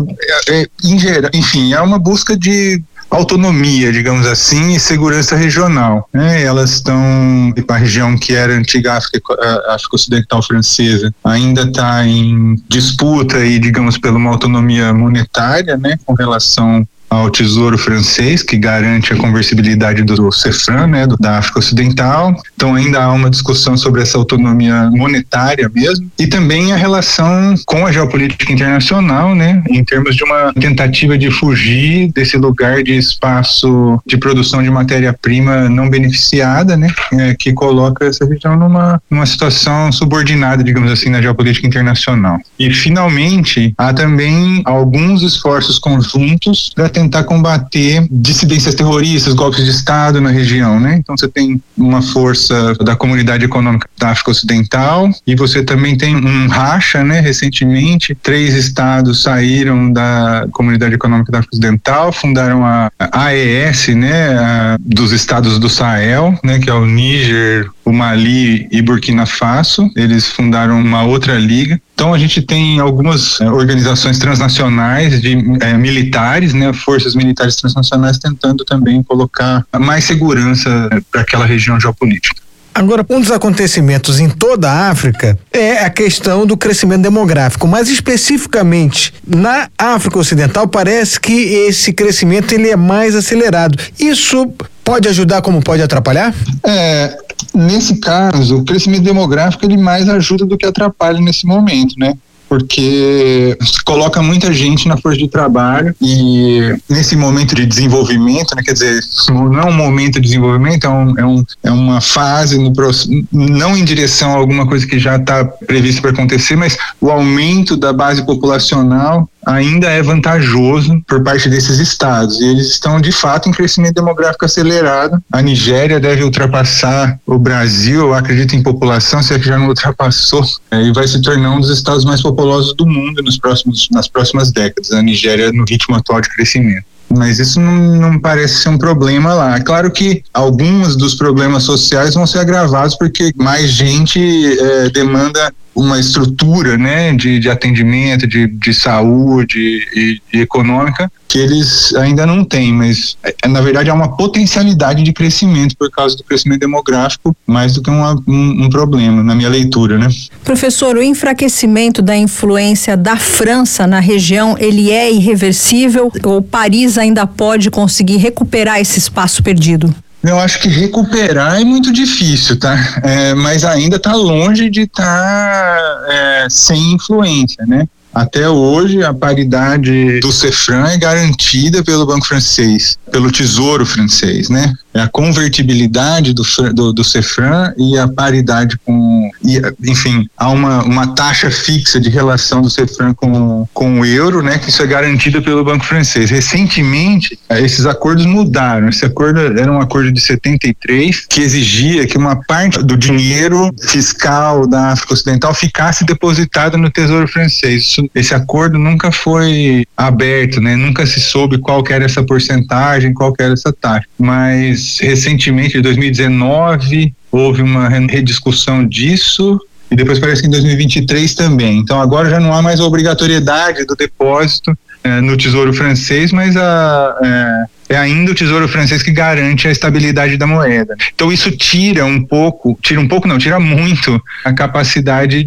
é, é, é em geral, enfim, é uma busca de autonomia, digamos assim, e segurança regional, né? Elas estão, a região que era a antiga África, a África Ocidental Francesa, ainda está em disputa aí, digamos, por uma autonomia monetária, né? Com relação ao Tesouro Francês, que garante a conversibilidade do CEFRAN, né, do, da África Ocidental. Então ainda há uma discussão sobre essa autonomia monetária mesmo, e também a relação com a geopolítica internacional, né, em termos de uma tentativa de fugir desse lugar de espaço de produção de matéria-prima não beneficiada, né, é, que coloca essa região numa, numa situação subordinada, digamos assim, na geopolítica internacional. E finalmente há também alguns esforços conjuntos para tentar combater dissidências terroristas, golpes de Estado na região, né? Então você tem uma força da Comunidade Econômica da África Ocidental e você também tem um racha, né? Recentemente, três estados saíram da Comunidade Econômica da África Ocidental, fundaram a A E S, né? A, dos estados do Sahel, né? Que é o Níger, o Mali e Burkina Faso. Eles fundaram uma outra liga. Então a gente tem algumas é, organizações transnacionais de é, militares, né, forças militares transnacionais tentando também colocar mais segurança para aquela região geopolítica. Agora, um dos acontecimentos em toda a África é a questão do crescimento demográfico, mas especificamente na África Ocidental parece que esse crescimento ele é mais acelerado. Isso pode ajudar como pode atrapalhar? É, nesse caso, o crescimento demográfico ele mais ajuda do que atrapalha nesse momento, né? Porque coloca muita gente na força de trabalho e nesse momento de desenvolvimento, né, quer dizer, não é um momento de desenvolvimento, é, um, é, um, é uma fase, no, não em direção a alguma coisa que já está prevista para acontecer, mas o aumento da base populacional ainda é vantajoso por parte desses estados e eles estão de fato em crescimento demográfico acelerado. A Nigéria deve ultrapassar o Brasil, eu acredito, em população, se é que já não ultrapassou, é, e vai se tornar um dos estados mais populosos do mundo nos próximos, nas próximas décadas, a Nigéria no ritmo atual de crescimento. Mas isso não, não parece ser um problema lá. É claro que alguns dos problemas sociais vão ser agravados porque mais gente é, demanda uma estrutura, né, de, de atendimento, de, de saúde e, e econômica que eles ainda não têm, mas na verdade há uma potencialidade de crescimento por causa do crescimento demográfico mais do que uma, um, um problema, na minha leitura, né? Professor, o enfraquecimento da influência da França na região, ele é irreversível ou Paris ainda pode conseguir recuperar esse espaço perdido? Eu acho que recuperar é muito difícil, tá? É, mas ainda está longe de estar tá, é, sem influência, né? Até hoje, a paridade do CEFRAN é garantida pelo Banco Francês, pelo Tesouro Francês, né? A convertibilidade do, do, do CEFRAN e a paridade com... E, enfim, há uma, uma taxa fixa de relação do CEFRAN com, com o euro, né? Que isso é garantido pelo Banco Francês. Recentemente, esses acordos mudaram. Esse acordo era um acordo de setenta e três que exigia que uma parte do dinheiro fiscal da África Ocidental ficasse depositada no Tesouro Francês. Isso, esse acordo nunca foi aberto, né? Nunca se soube qual que era essa porcentagem, qual que era essa taxa. Mas mais recentemente, em dois mil e dezenove, houve uma rediscussão disso, e depois parece que em dois mil e vinte e três também. Então agora já não há mais a obrigatoriedade do depósito é, no Tesouro Francês, mas a, é, é ainda o Tesouro Francês que garante a estabilidade da moeda. Então isso tira um pouco, tira um pouco não, tira muito a capacidade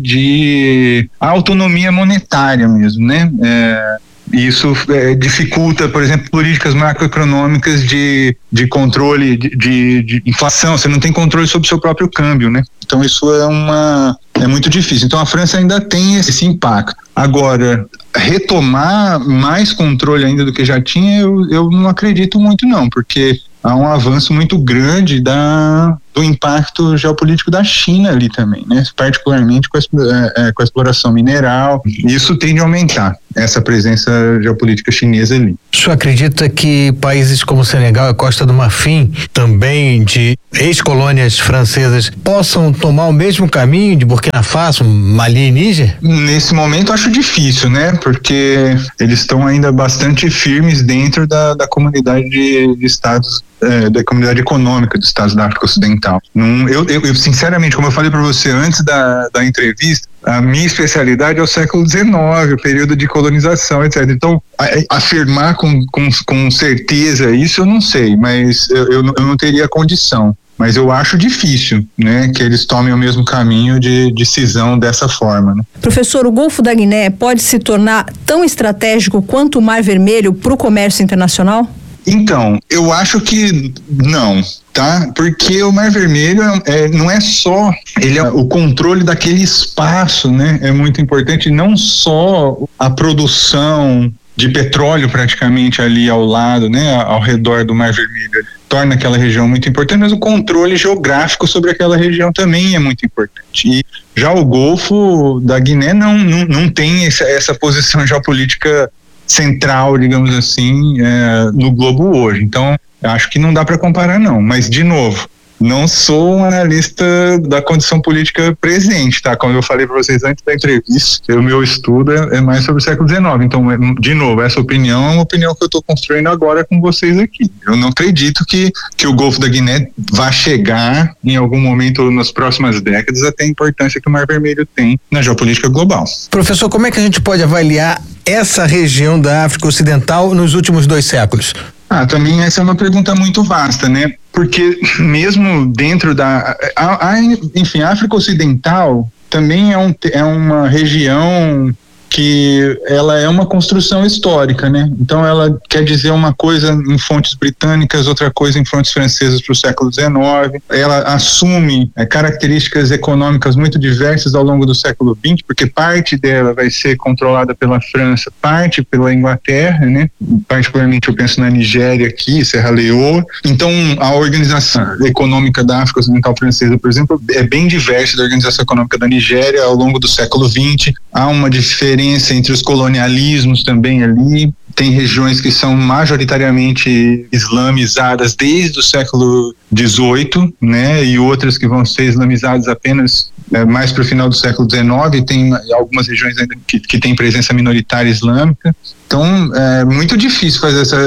de autonomia monetária mesmo, né? É, Isso é, dificulta, por exemplo, políticas macroeconômicas de, de controle de, de, de inflação. Você não tem controle sobre o seu próprio câmbio, né? Então isso é uma é muito difícil. Então a França ainda tem esse, esse impacto. Agora, retomar mais controle ainda do que já tinha, eu, eu não acredito muito não, porque há um avanço muito grande da, do impacto geopolítico da China ali também, né? Particularmente com a, é, com a exploração mineral. Isso tende a aumentar, essa presença geopolítica chinesa ali. O senhor acredita que países como Senegal e Costa do Marfim, também de ex-colônias francesas, possam tomar o mesmo caminho de Burkina Faso, Mali e Níger? Nesse momento acho difícil, né? Porque eles estão ainda bastante firmes dentro da, da comunidade de, de estados É, da comunidade econômica dos Estados da África Ocidental. Num, eu, eu, eu, sinceramente, como eu falei para você antes da, da entrevista, a minha especialidade é o século dezenove, o período de colonização, etcétera. Então, a, afirmar com, com, com certeza isso eu não sei, mas eu, eu, eu não teria condição. Mas eu acho difícil, né, que eles tomem o mesmo caminho de, de cisão dessa forma, né? Professor, o Golfo da Guiné pode se tornar tão estratégico quanto o Mar Vermelho para o comércio internacional? Então, eu acho que não, tá? Porque o Mar Vermelho é, é, não é só ele é o controle daquele espaço, né? É muito importante, não só a produção de petróleo praticamente ali ao lado, né? Ao redor do Mar Vermelho, torna aquela região muito importante, mas o controle geográfico sobre aquela região também é muito importante. E já o Golfo da Guiné não, não, não tem essa, essa posição geopolítica central, digamos assim, é, no globo hoje. Então, acho que não dá para comparar não, mas de novo, não sou um analista da condição política presente, tá? Como eu falei para vocês antes da entrevista, o meu estudo é, é mais sobre o século dezenove, então, de novo, essa opinião é uma opinião que eu estou construindo agora com vocês aqui. Eu não acredito que, que o Golfo da Guiné vá chegar em algum momento nas próximas décadas até a importância que o Mar Vermelho tem na geopolítica global. Professor, como é que a gente pode avaliar essa região da África Ocidental nos últimos dois séculos? Ah, também essa é uma pergunta muito vasta, né? Porque mesmo dentro da... A, a, enfim, a África Ocidental também é, um, é uma região que ela é uma construção histórica, né? Então ela quer dizer uma coisa em fontes britânicas, outra coisa em fontes francesas para o século dezenove. Ela assume é, características econômicas muito diversas ao longo do século vinte, porque parte dela vai ser controlada pela França, parte pela Inglaterra, né? Particularmente eu penso na Nigéria aqui, Serra Leoa. Então a organização econômica da África Ocidental Francesa, por exemplo, é bem diversa da organização econômica da Nigéria ao longo do século vinte. Há uma diferença entre os colonialismos também ali. Tem regiões que são majoritariamente islamizadas desde o século dezoito, né, e outras que vão ser islamizadas apenas é, mais para o final do século dezenove. Tem algumas regiões ainda que, que têm presença minoritária islâmica. Então, é muito difícil fazer essa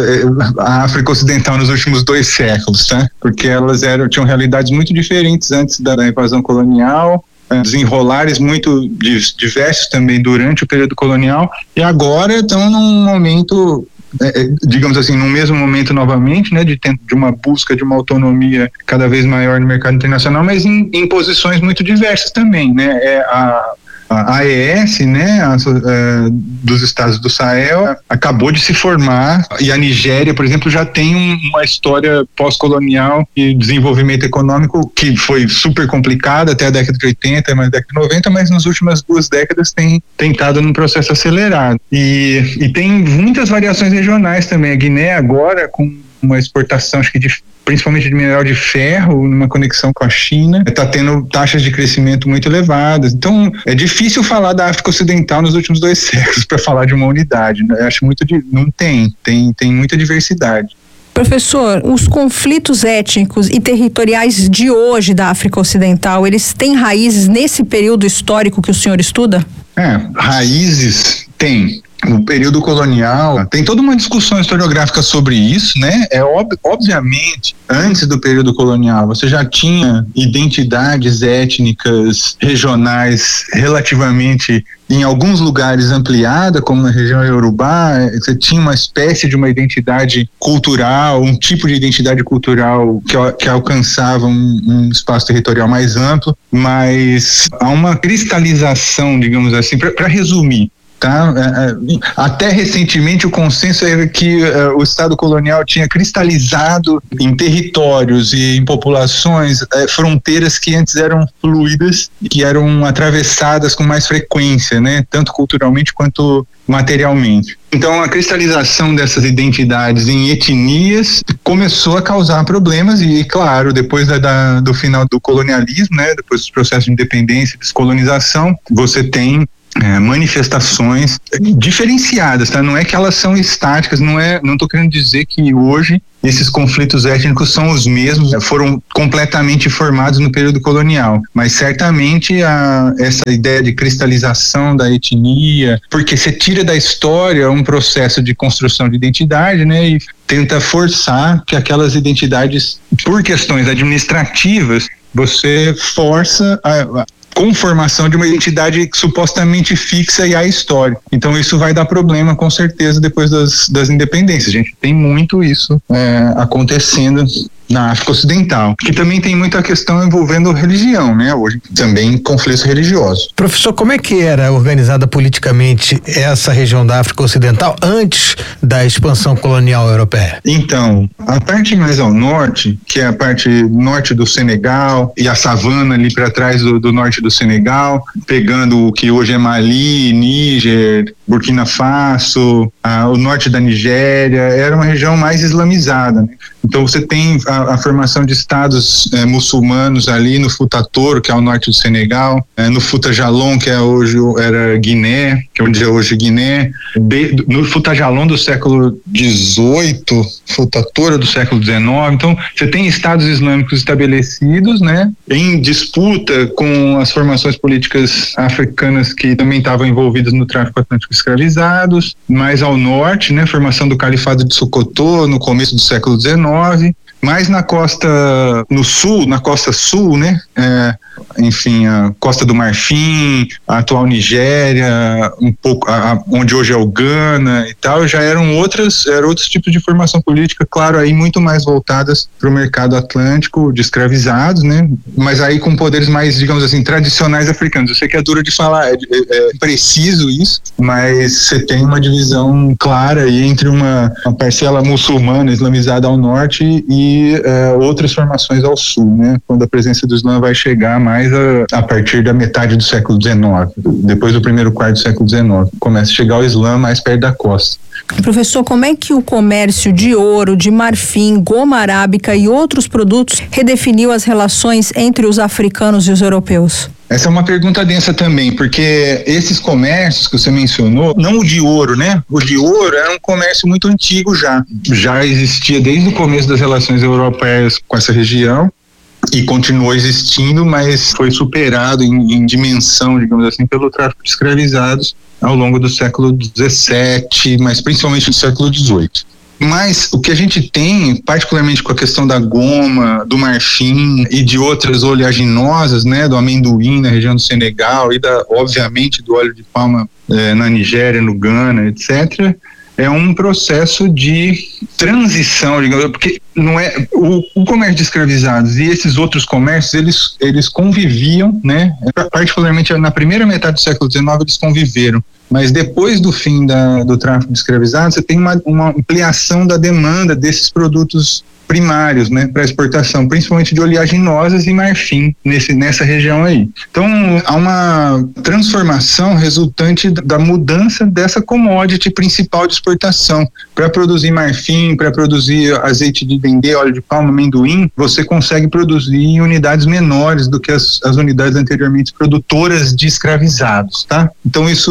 a África Ocidental nos últimos dois séculos, tá? Porque elas eram tinham realidades muito diferentes antes da, da invasão colonial, desenrolares muito diversos também durante o período colonial, e agora estão num momento, é, digamos assim, no mesmo momento novamente, né, de, de uma busca de uma autonomia cada vez maior no mercado internacional, mas em, em posições muito diversas também, né? É a A A E S, né, a, a, dos estados do Sahel, acabou de se formar, e a Nigéria, por exemplo, já tem um, uma história pós-colonial e desenvolvimento econômico que foi super complicada até a década de oitenta, mais década de noventa, mas nas últimas duas décadas tem tentado num processo acelerado. E, e tem muitas variações regionais também. A Guiné agora, com uma exportação, acho que de principalmente de mineral de ferro, numa conexão com a China, está tendo taxas de crescimento muito elevadas. Então, é difícil falar da África Ocidental nos últimos dois séculos para falar de uma unidade, né? Eu acho muito, não tem, tem, tem muita diversidade. Professor, os conflitos étnicos e territoriais de hoje da África Ocidental, eles têm raízes nesse período histórico que o senhor estuda? É, raízes tem. o período colonial, tem toda uma discussão historiográfica sobre isso, né? É ob- obviamente, antes do período colonial, você já tinha identidades étnicas regionais relativamente, em alguns lugares, ampliada, como na região iorubá. Você tinha uma espécie de uma identidade cultural, um tipo de identidade cultural que, que alcançava um, um espaço territorial mais amplo, mas há uma cristalização, digamos assim, para resumir. Tá? Até recentemente o consenso era que uh, o Estado colonial tinha cristalizado em territórios e em populações uh, fronteiras que antes eram fluídas, que eram atravessadas com mais frequência, né? Tanto culturalmente quanto materialmente. Então a cristalização dessas identidades em etnias começou a causar problemas e, claro, depois da, da, do final do colonialismo, né? Depois dos processos de independência e descolonização, você tem É, manifestações diferenciadas, tá? Não é que elas são estáticas, não é, não estou querendo dizer que hoje esses conflitos étnicos são os mesmos, foram completamente formados no período colonial, mas certamente a, essa ideia de cristalização da etnia, porque você tira da história um processo de construção de identidade, né, e tenta forçar que aquelas identidades, por questões administrativas, você força a, a conformação de uma identidade supostamente fixa e a história. Então isso vai dar problema com certeza depois das, das independências. A gente tem muito isso é, acontecendo na África Ocidental, que também tem muita questão envolvendo religião, né? Hoje também conflitos religiosos. Professor, como é que era organizada politicamente essa região da África Ocidental antes da expansão colonial europeia? Então, a parte mais ao norte, que é a parte norte do Senegal e a savana ali para trás do, do norte do Senegal, pegando o que hoje é Mali, Níger, Burkina Faso, ah, o norte da Nigéria, era uma região mais islamizada, né? Então você tem a, a formação de estados eh, muçulmanos ali no Futa Toro, que é o norte do Senegal, eh, no Futa Jalon, que é hoje era Guiné, que é onde é hoje Guiné, de, no Futa Jalon do século dezoito, Futa Toro do século dezenove. Então você tem estados islâmicos estabelecidos, né, em disputa com as formações políticas africanas que também estavam envolvidas no tráfico atlântico escravizados. Mais ao norte, né, formação do Califado de Sokoto no começo do século dezenove. Mais na costa, no sul, na costa sul, né? É, enfim, a Costa do Marfim, a atual Nigéria, um pouco, a, a, onde hoje é o Ghana e tal, já eram outras, eram outros tipos de formação política, claro, aí muito mais voltadas para o mercado atlântico de escravizados, né? Mas aí com poderes mais, digamos assim, tradicionais africanos. Eu sei que é duro de falar, é, é, é preciso isso, mas você tem uma divisão clara aí entre uma, uma parcela muçulmana islamizada ao norte e é, outras formações ao sul, né? Quando a presença do Islã vai chegar mais a, a partir da metade do século dezenove, depois do primeiro quarto do século dezenove, começa a chegar o Islã mais perto da costa. Professor, como é que o comércio de ouro, de marfim, goma arábica e outros produtos redefiniu as relações entre os africanos e os europeus? Essa é uma pergunta densa também, porque esses comércios que você mencionou, não o de ouro, né? O de ouro era um comércio muito antigo já, já existia desde o começo das relações europeias com essa região e continuou existindo, mas foi superado em, em dimensão, digamos assim, pelo tráfico de escravizados ao longo do século dezessete, mas principalmente do século dezoito. Mas o que a gente tem, particularmente com a questão da goma, do marfim e de outras oleaginosas, né, do amendoim na região do Senegal e da, obviamente, do óleo de palma eh, na Nigéria, no Ghana, etcétera, é um processo de transição, digamos, porque não é o, o comércio de escravizados e esses outros comércios, eles, eles conviviam, né? Particularmente na primeira metade do século dezenove eles conviveram, mas depois do fim da, do tráfico de escravizados você tem uma, uma ampliação da demanda desses produtos primários, né, para exportação, principalmente de oleaginosas e marfim nesse, nessa região aí. Então há uma transformação resultante da mudança dessa commodity principal de exportação. Para produzir marfim, para produzir azeite de dendê, óleo de palma, amendoim, você consegue produzir em unidades menores do que as, as unidades anteriormente produtoras de escravizados, tá? Então isso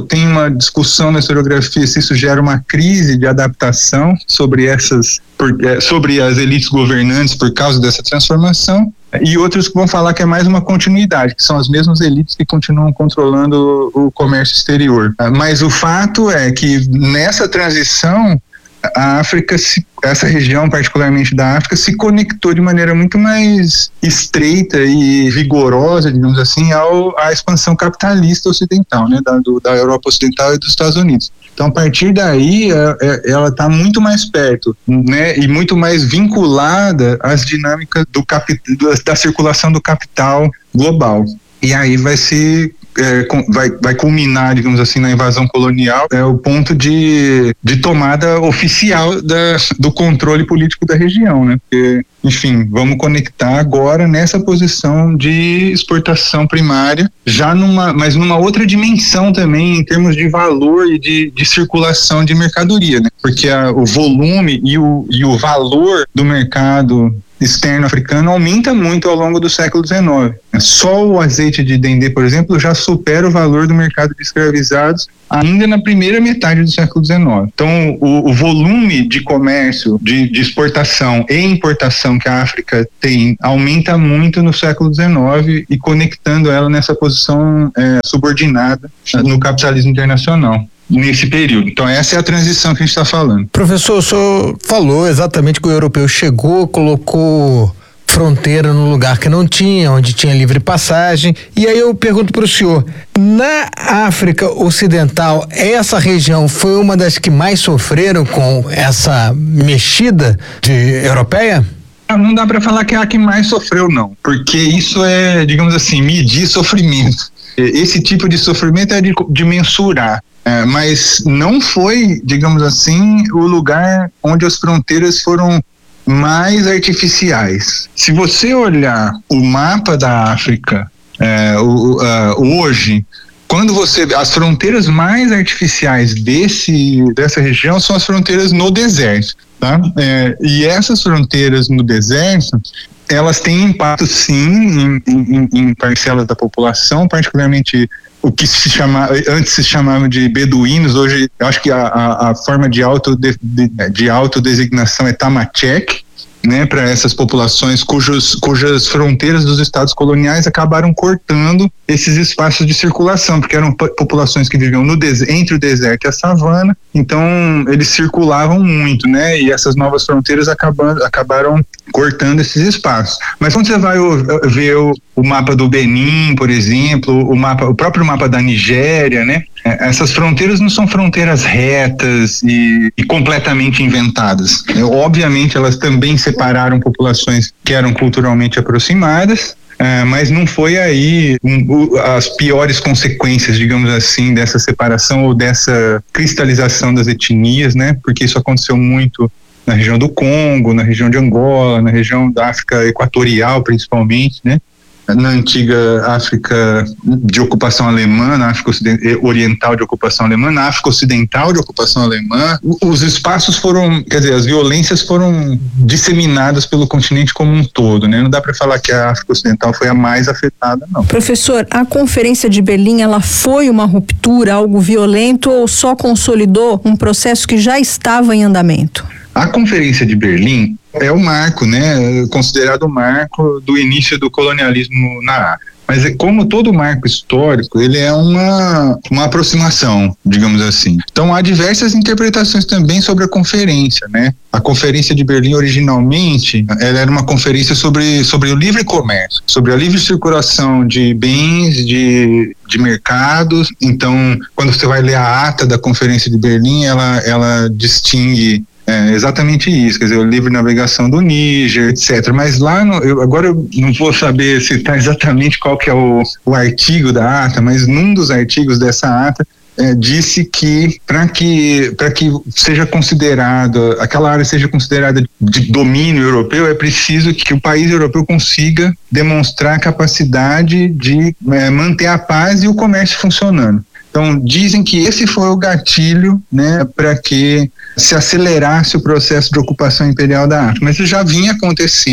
tem uma discussão na historiografia se isso gera uma crise de adaptação sobre essas, por, sobre as elites governantes por causa dessa transformação, e outros que vão falar que é mais uma continuidade, que são as mesmas elites que continuam controlando o, o comércio exterior. Mas o fato é que nessa transição, a África, se, essa região particularmente da África, se conectou de maneira muito mais estreita e vigorosa, digamos assim, ao, à expansão capitalista ocidental, né, da, do, da Europa Ocidental e dos Estados Unidos. Então, a partir daí, é, ela está muito mais perto, né, e muito mais vinculada às dinâmicas do capi, da circulação do capital global. E aí vai se É, vai, vai culminar, digamos assim, na invasão colonial, é o ponto de, de tomada oficial da, do controle político da região, né? Porque, enfim, vamos conectar agora nessa posição de exportação primária, já numa, mas numa outra dimensão também, em termos de valor e de, de circulação de mercadoria, né? Porque a, o volume e o, e o valor do mercado externo africano aumenta muito ao longo do século dezenove. Só o azeite de dendê, por exemplo, já supera o valor do mercado de escravizados ainda na primeira metade do século dezenove. Então, o, o volume de comércio, de, de exportação e importação que a África tem aumenta muito no século dezenove e conectando ela nessa posição é, subordinada no capitalismo internacional nesse período. Então essa é a transição que a gente está falando. Professor, o senhor falou exatamente que o europeu chegou, colocou fronteira no lugar que não tinha, onde tinha livre passagem, e aí eu pergunto para o senhor, na África Ocidental, essa região foi uma das que mais sofreram com essa mexida de europeia? Não dá para falar que é a que mais sofreu, não, porque isso é, digamos assim, medir sofrimento. Esse tipo de sofrimento é de, de mensurar. É, mas não foi, digamos assim, o lugar onde as fronteiras foram mais artificiais. Se você olhar o mapa da África é, o, uh, hoje, quando você as fronteiras mais artificiais desse, dessa região são as fronteiras no deserto, tá? É, e essas fronteiras no deserto, elas têm impacto sim em, em, em parcelas da população, particularmente o que se chama, antes se chamava de beduínos, hoje eu acho que a, a, a forma de, auto de, de, de autodesignação é tamachek, né, para essas populações cujos, cujas fronteiras dos estados coloniais acabaram cortando esses espaços de circulação, porque eram populações que viviam no des- entre o deserto e a savana, então eles circulavam muito, né, e essas novas fronteiras acabando, acabaram cortando esses espaços. Mas quando você vai o, ver o, o mapa do Benin, por exemplo, o, mapa, o próprio mapa da Nigéria, né, essas fronteiras não são fronteiras retas e, e completamente inventadas. Obviamente elas também separaram populações que eram culturalmente aproximadas, uh, mas não foi aí um, as piores consequências, digamos assim, dessa separação ou dessa cristalização das etnias, né? Porque isso aconteceu muito na região do Congo, na região de Angola, na região da África Equatorial, principalmente, né? Na antiga África de ocupação alemã, na África Oriental de ocupação alemã, na África Ocidental de ocupação alemã, os espaços foram, quer dizer, as violências foram disseminadas pelo continente como um todo, né? Não dá para falar que a África Ocidental foi a mais afetada, não. Professor, a Conferência de Berlim, ela foi uma ruptura, algo violento ou só consolidou um processo que já estava em andamento? A Conferência de Berlim é o marco, né, considerado o marco do início do colonialismo na África. Mas é, como todo marco histórico, ele é uma, uma aproximação, digamos assim. Então há diversas interpretações também sobre a conferência, né? A Conferência de Berlim, originalmente, ela era uma conferência sobre, sobre o livre comércio, sobre a livre circulação de bens, de, de mercados. Então, quando você vai ler a ata da Conferência de Berlim, ela, ela distingue É exatamente isso, quer dizer, a livre navegação do Níger, etcétera. Mas lá, no, eu, agora eu não vou saber citar exatamente qual que é o, o artigo da ata, mas num dos artigos dessa ata é, disse que para que, para que seja considerado, aquela área seja considerada de domínio europeu, é preciso que o país europeu consiga demonstrar a capacidade de é, manter a paz e o comércio funcionando. Então, dizem que esse foi o gatilho, né, para que se acelerasse o processo de ocupação imperial da África. Mas isso já vinha acontecendo,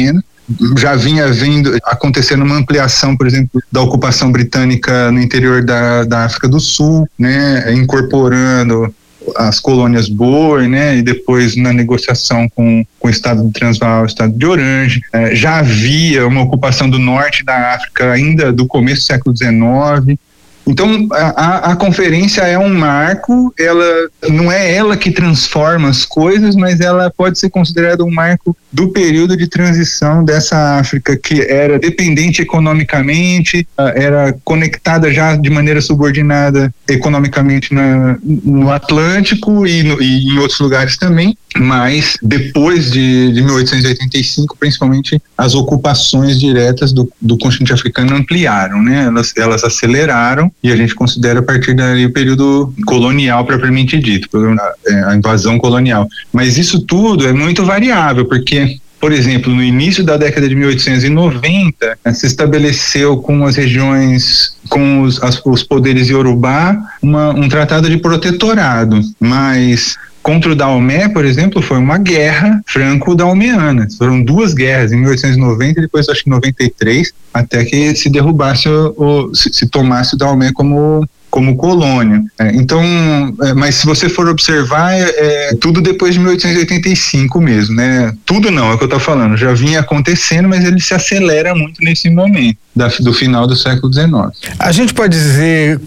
já vinha vindo, acontecendo uma ampliação, por exemplo, da ocupação britânica no interior da, da África do Sul, né, incorporando as colônias Boer, né, e depois na negociação com, com o estado de Transvaal, o estado de Orange. Eh, já havia uma ocupação do norte da África ainda do começo do século dezenove. Então, a, a conferência é um marco, ela não é ela que transforma as coisas, mas ela pode ser considerada um marco do período de transição dessa África que era dependente economicamente, era conectada já de maneira subordinada economicamente na, no Atlântico e, no, e em outros lugares também, mas depois de, de mil oitocentos e oitenta e cinco, principalmente as ocupações diretas do, do continente africano ampliaram, né? Elas, elas aceleraram e a gente considera a partir daí o período colonial propriamente dito, a, a invasão colonial. Mas isso tudo é muito variável, porque, por exemplo, no início da década de mil oitocentos e noventa, se estabeleceu com as regiões, com os, as, os poderes iorubá, uma, um tratado de protetorado, mas contra o Daomé, por exemplo, foi uma guerra franco-daomeana. Foram duas guerras, em mil oitocentos e noventa e depois acho que em noventa e três, até que se derrubasse, o, o, se, se tomasse o Daomé como como colônia. É, então, é, mas se você for observar, é, é tudo depois de mil oitocentos e oitenta e cinco mesmo, né? Tudo não, é o que eu tô falando, já vinha acontecendo, mas ele se acelera muito nesse momento da, do final do século dezenove. A gente pode dizer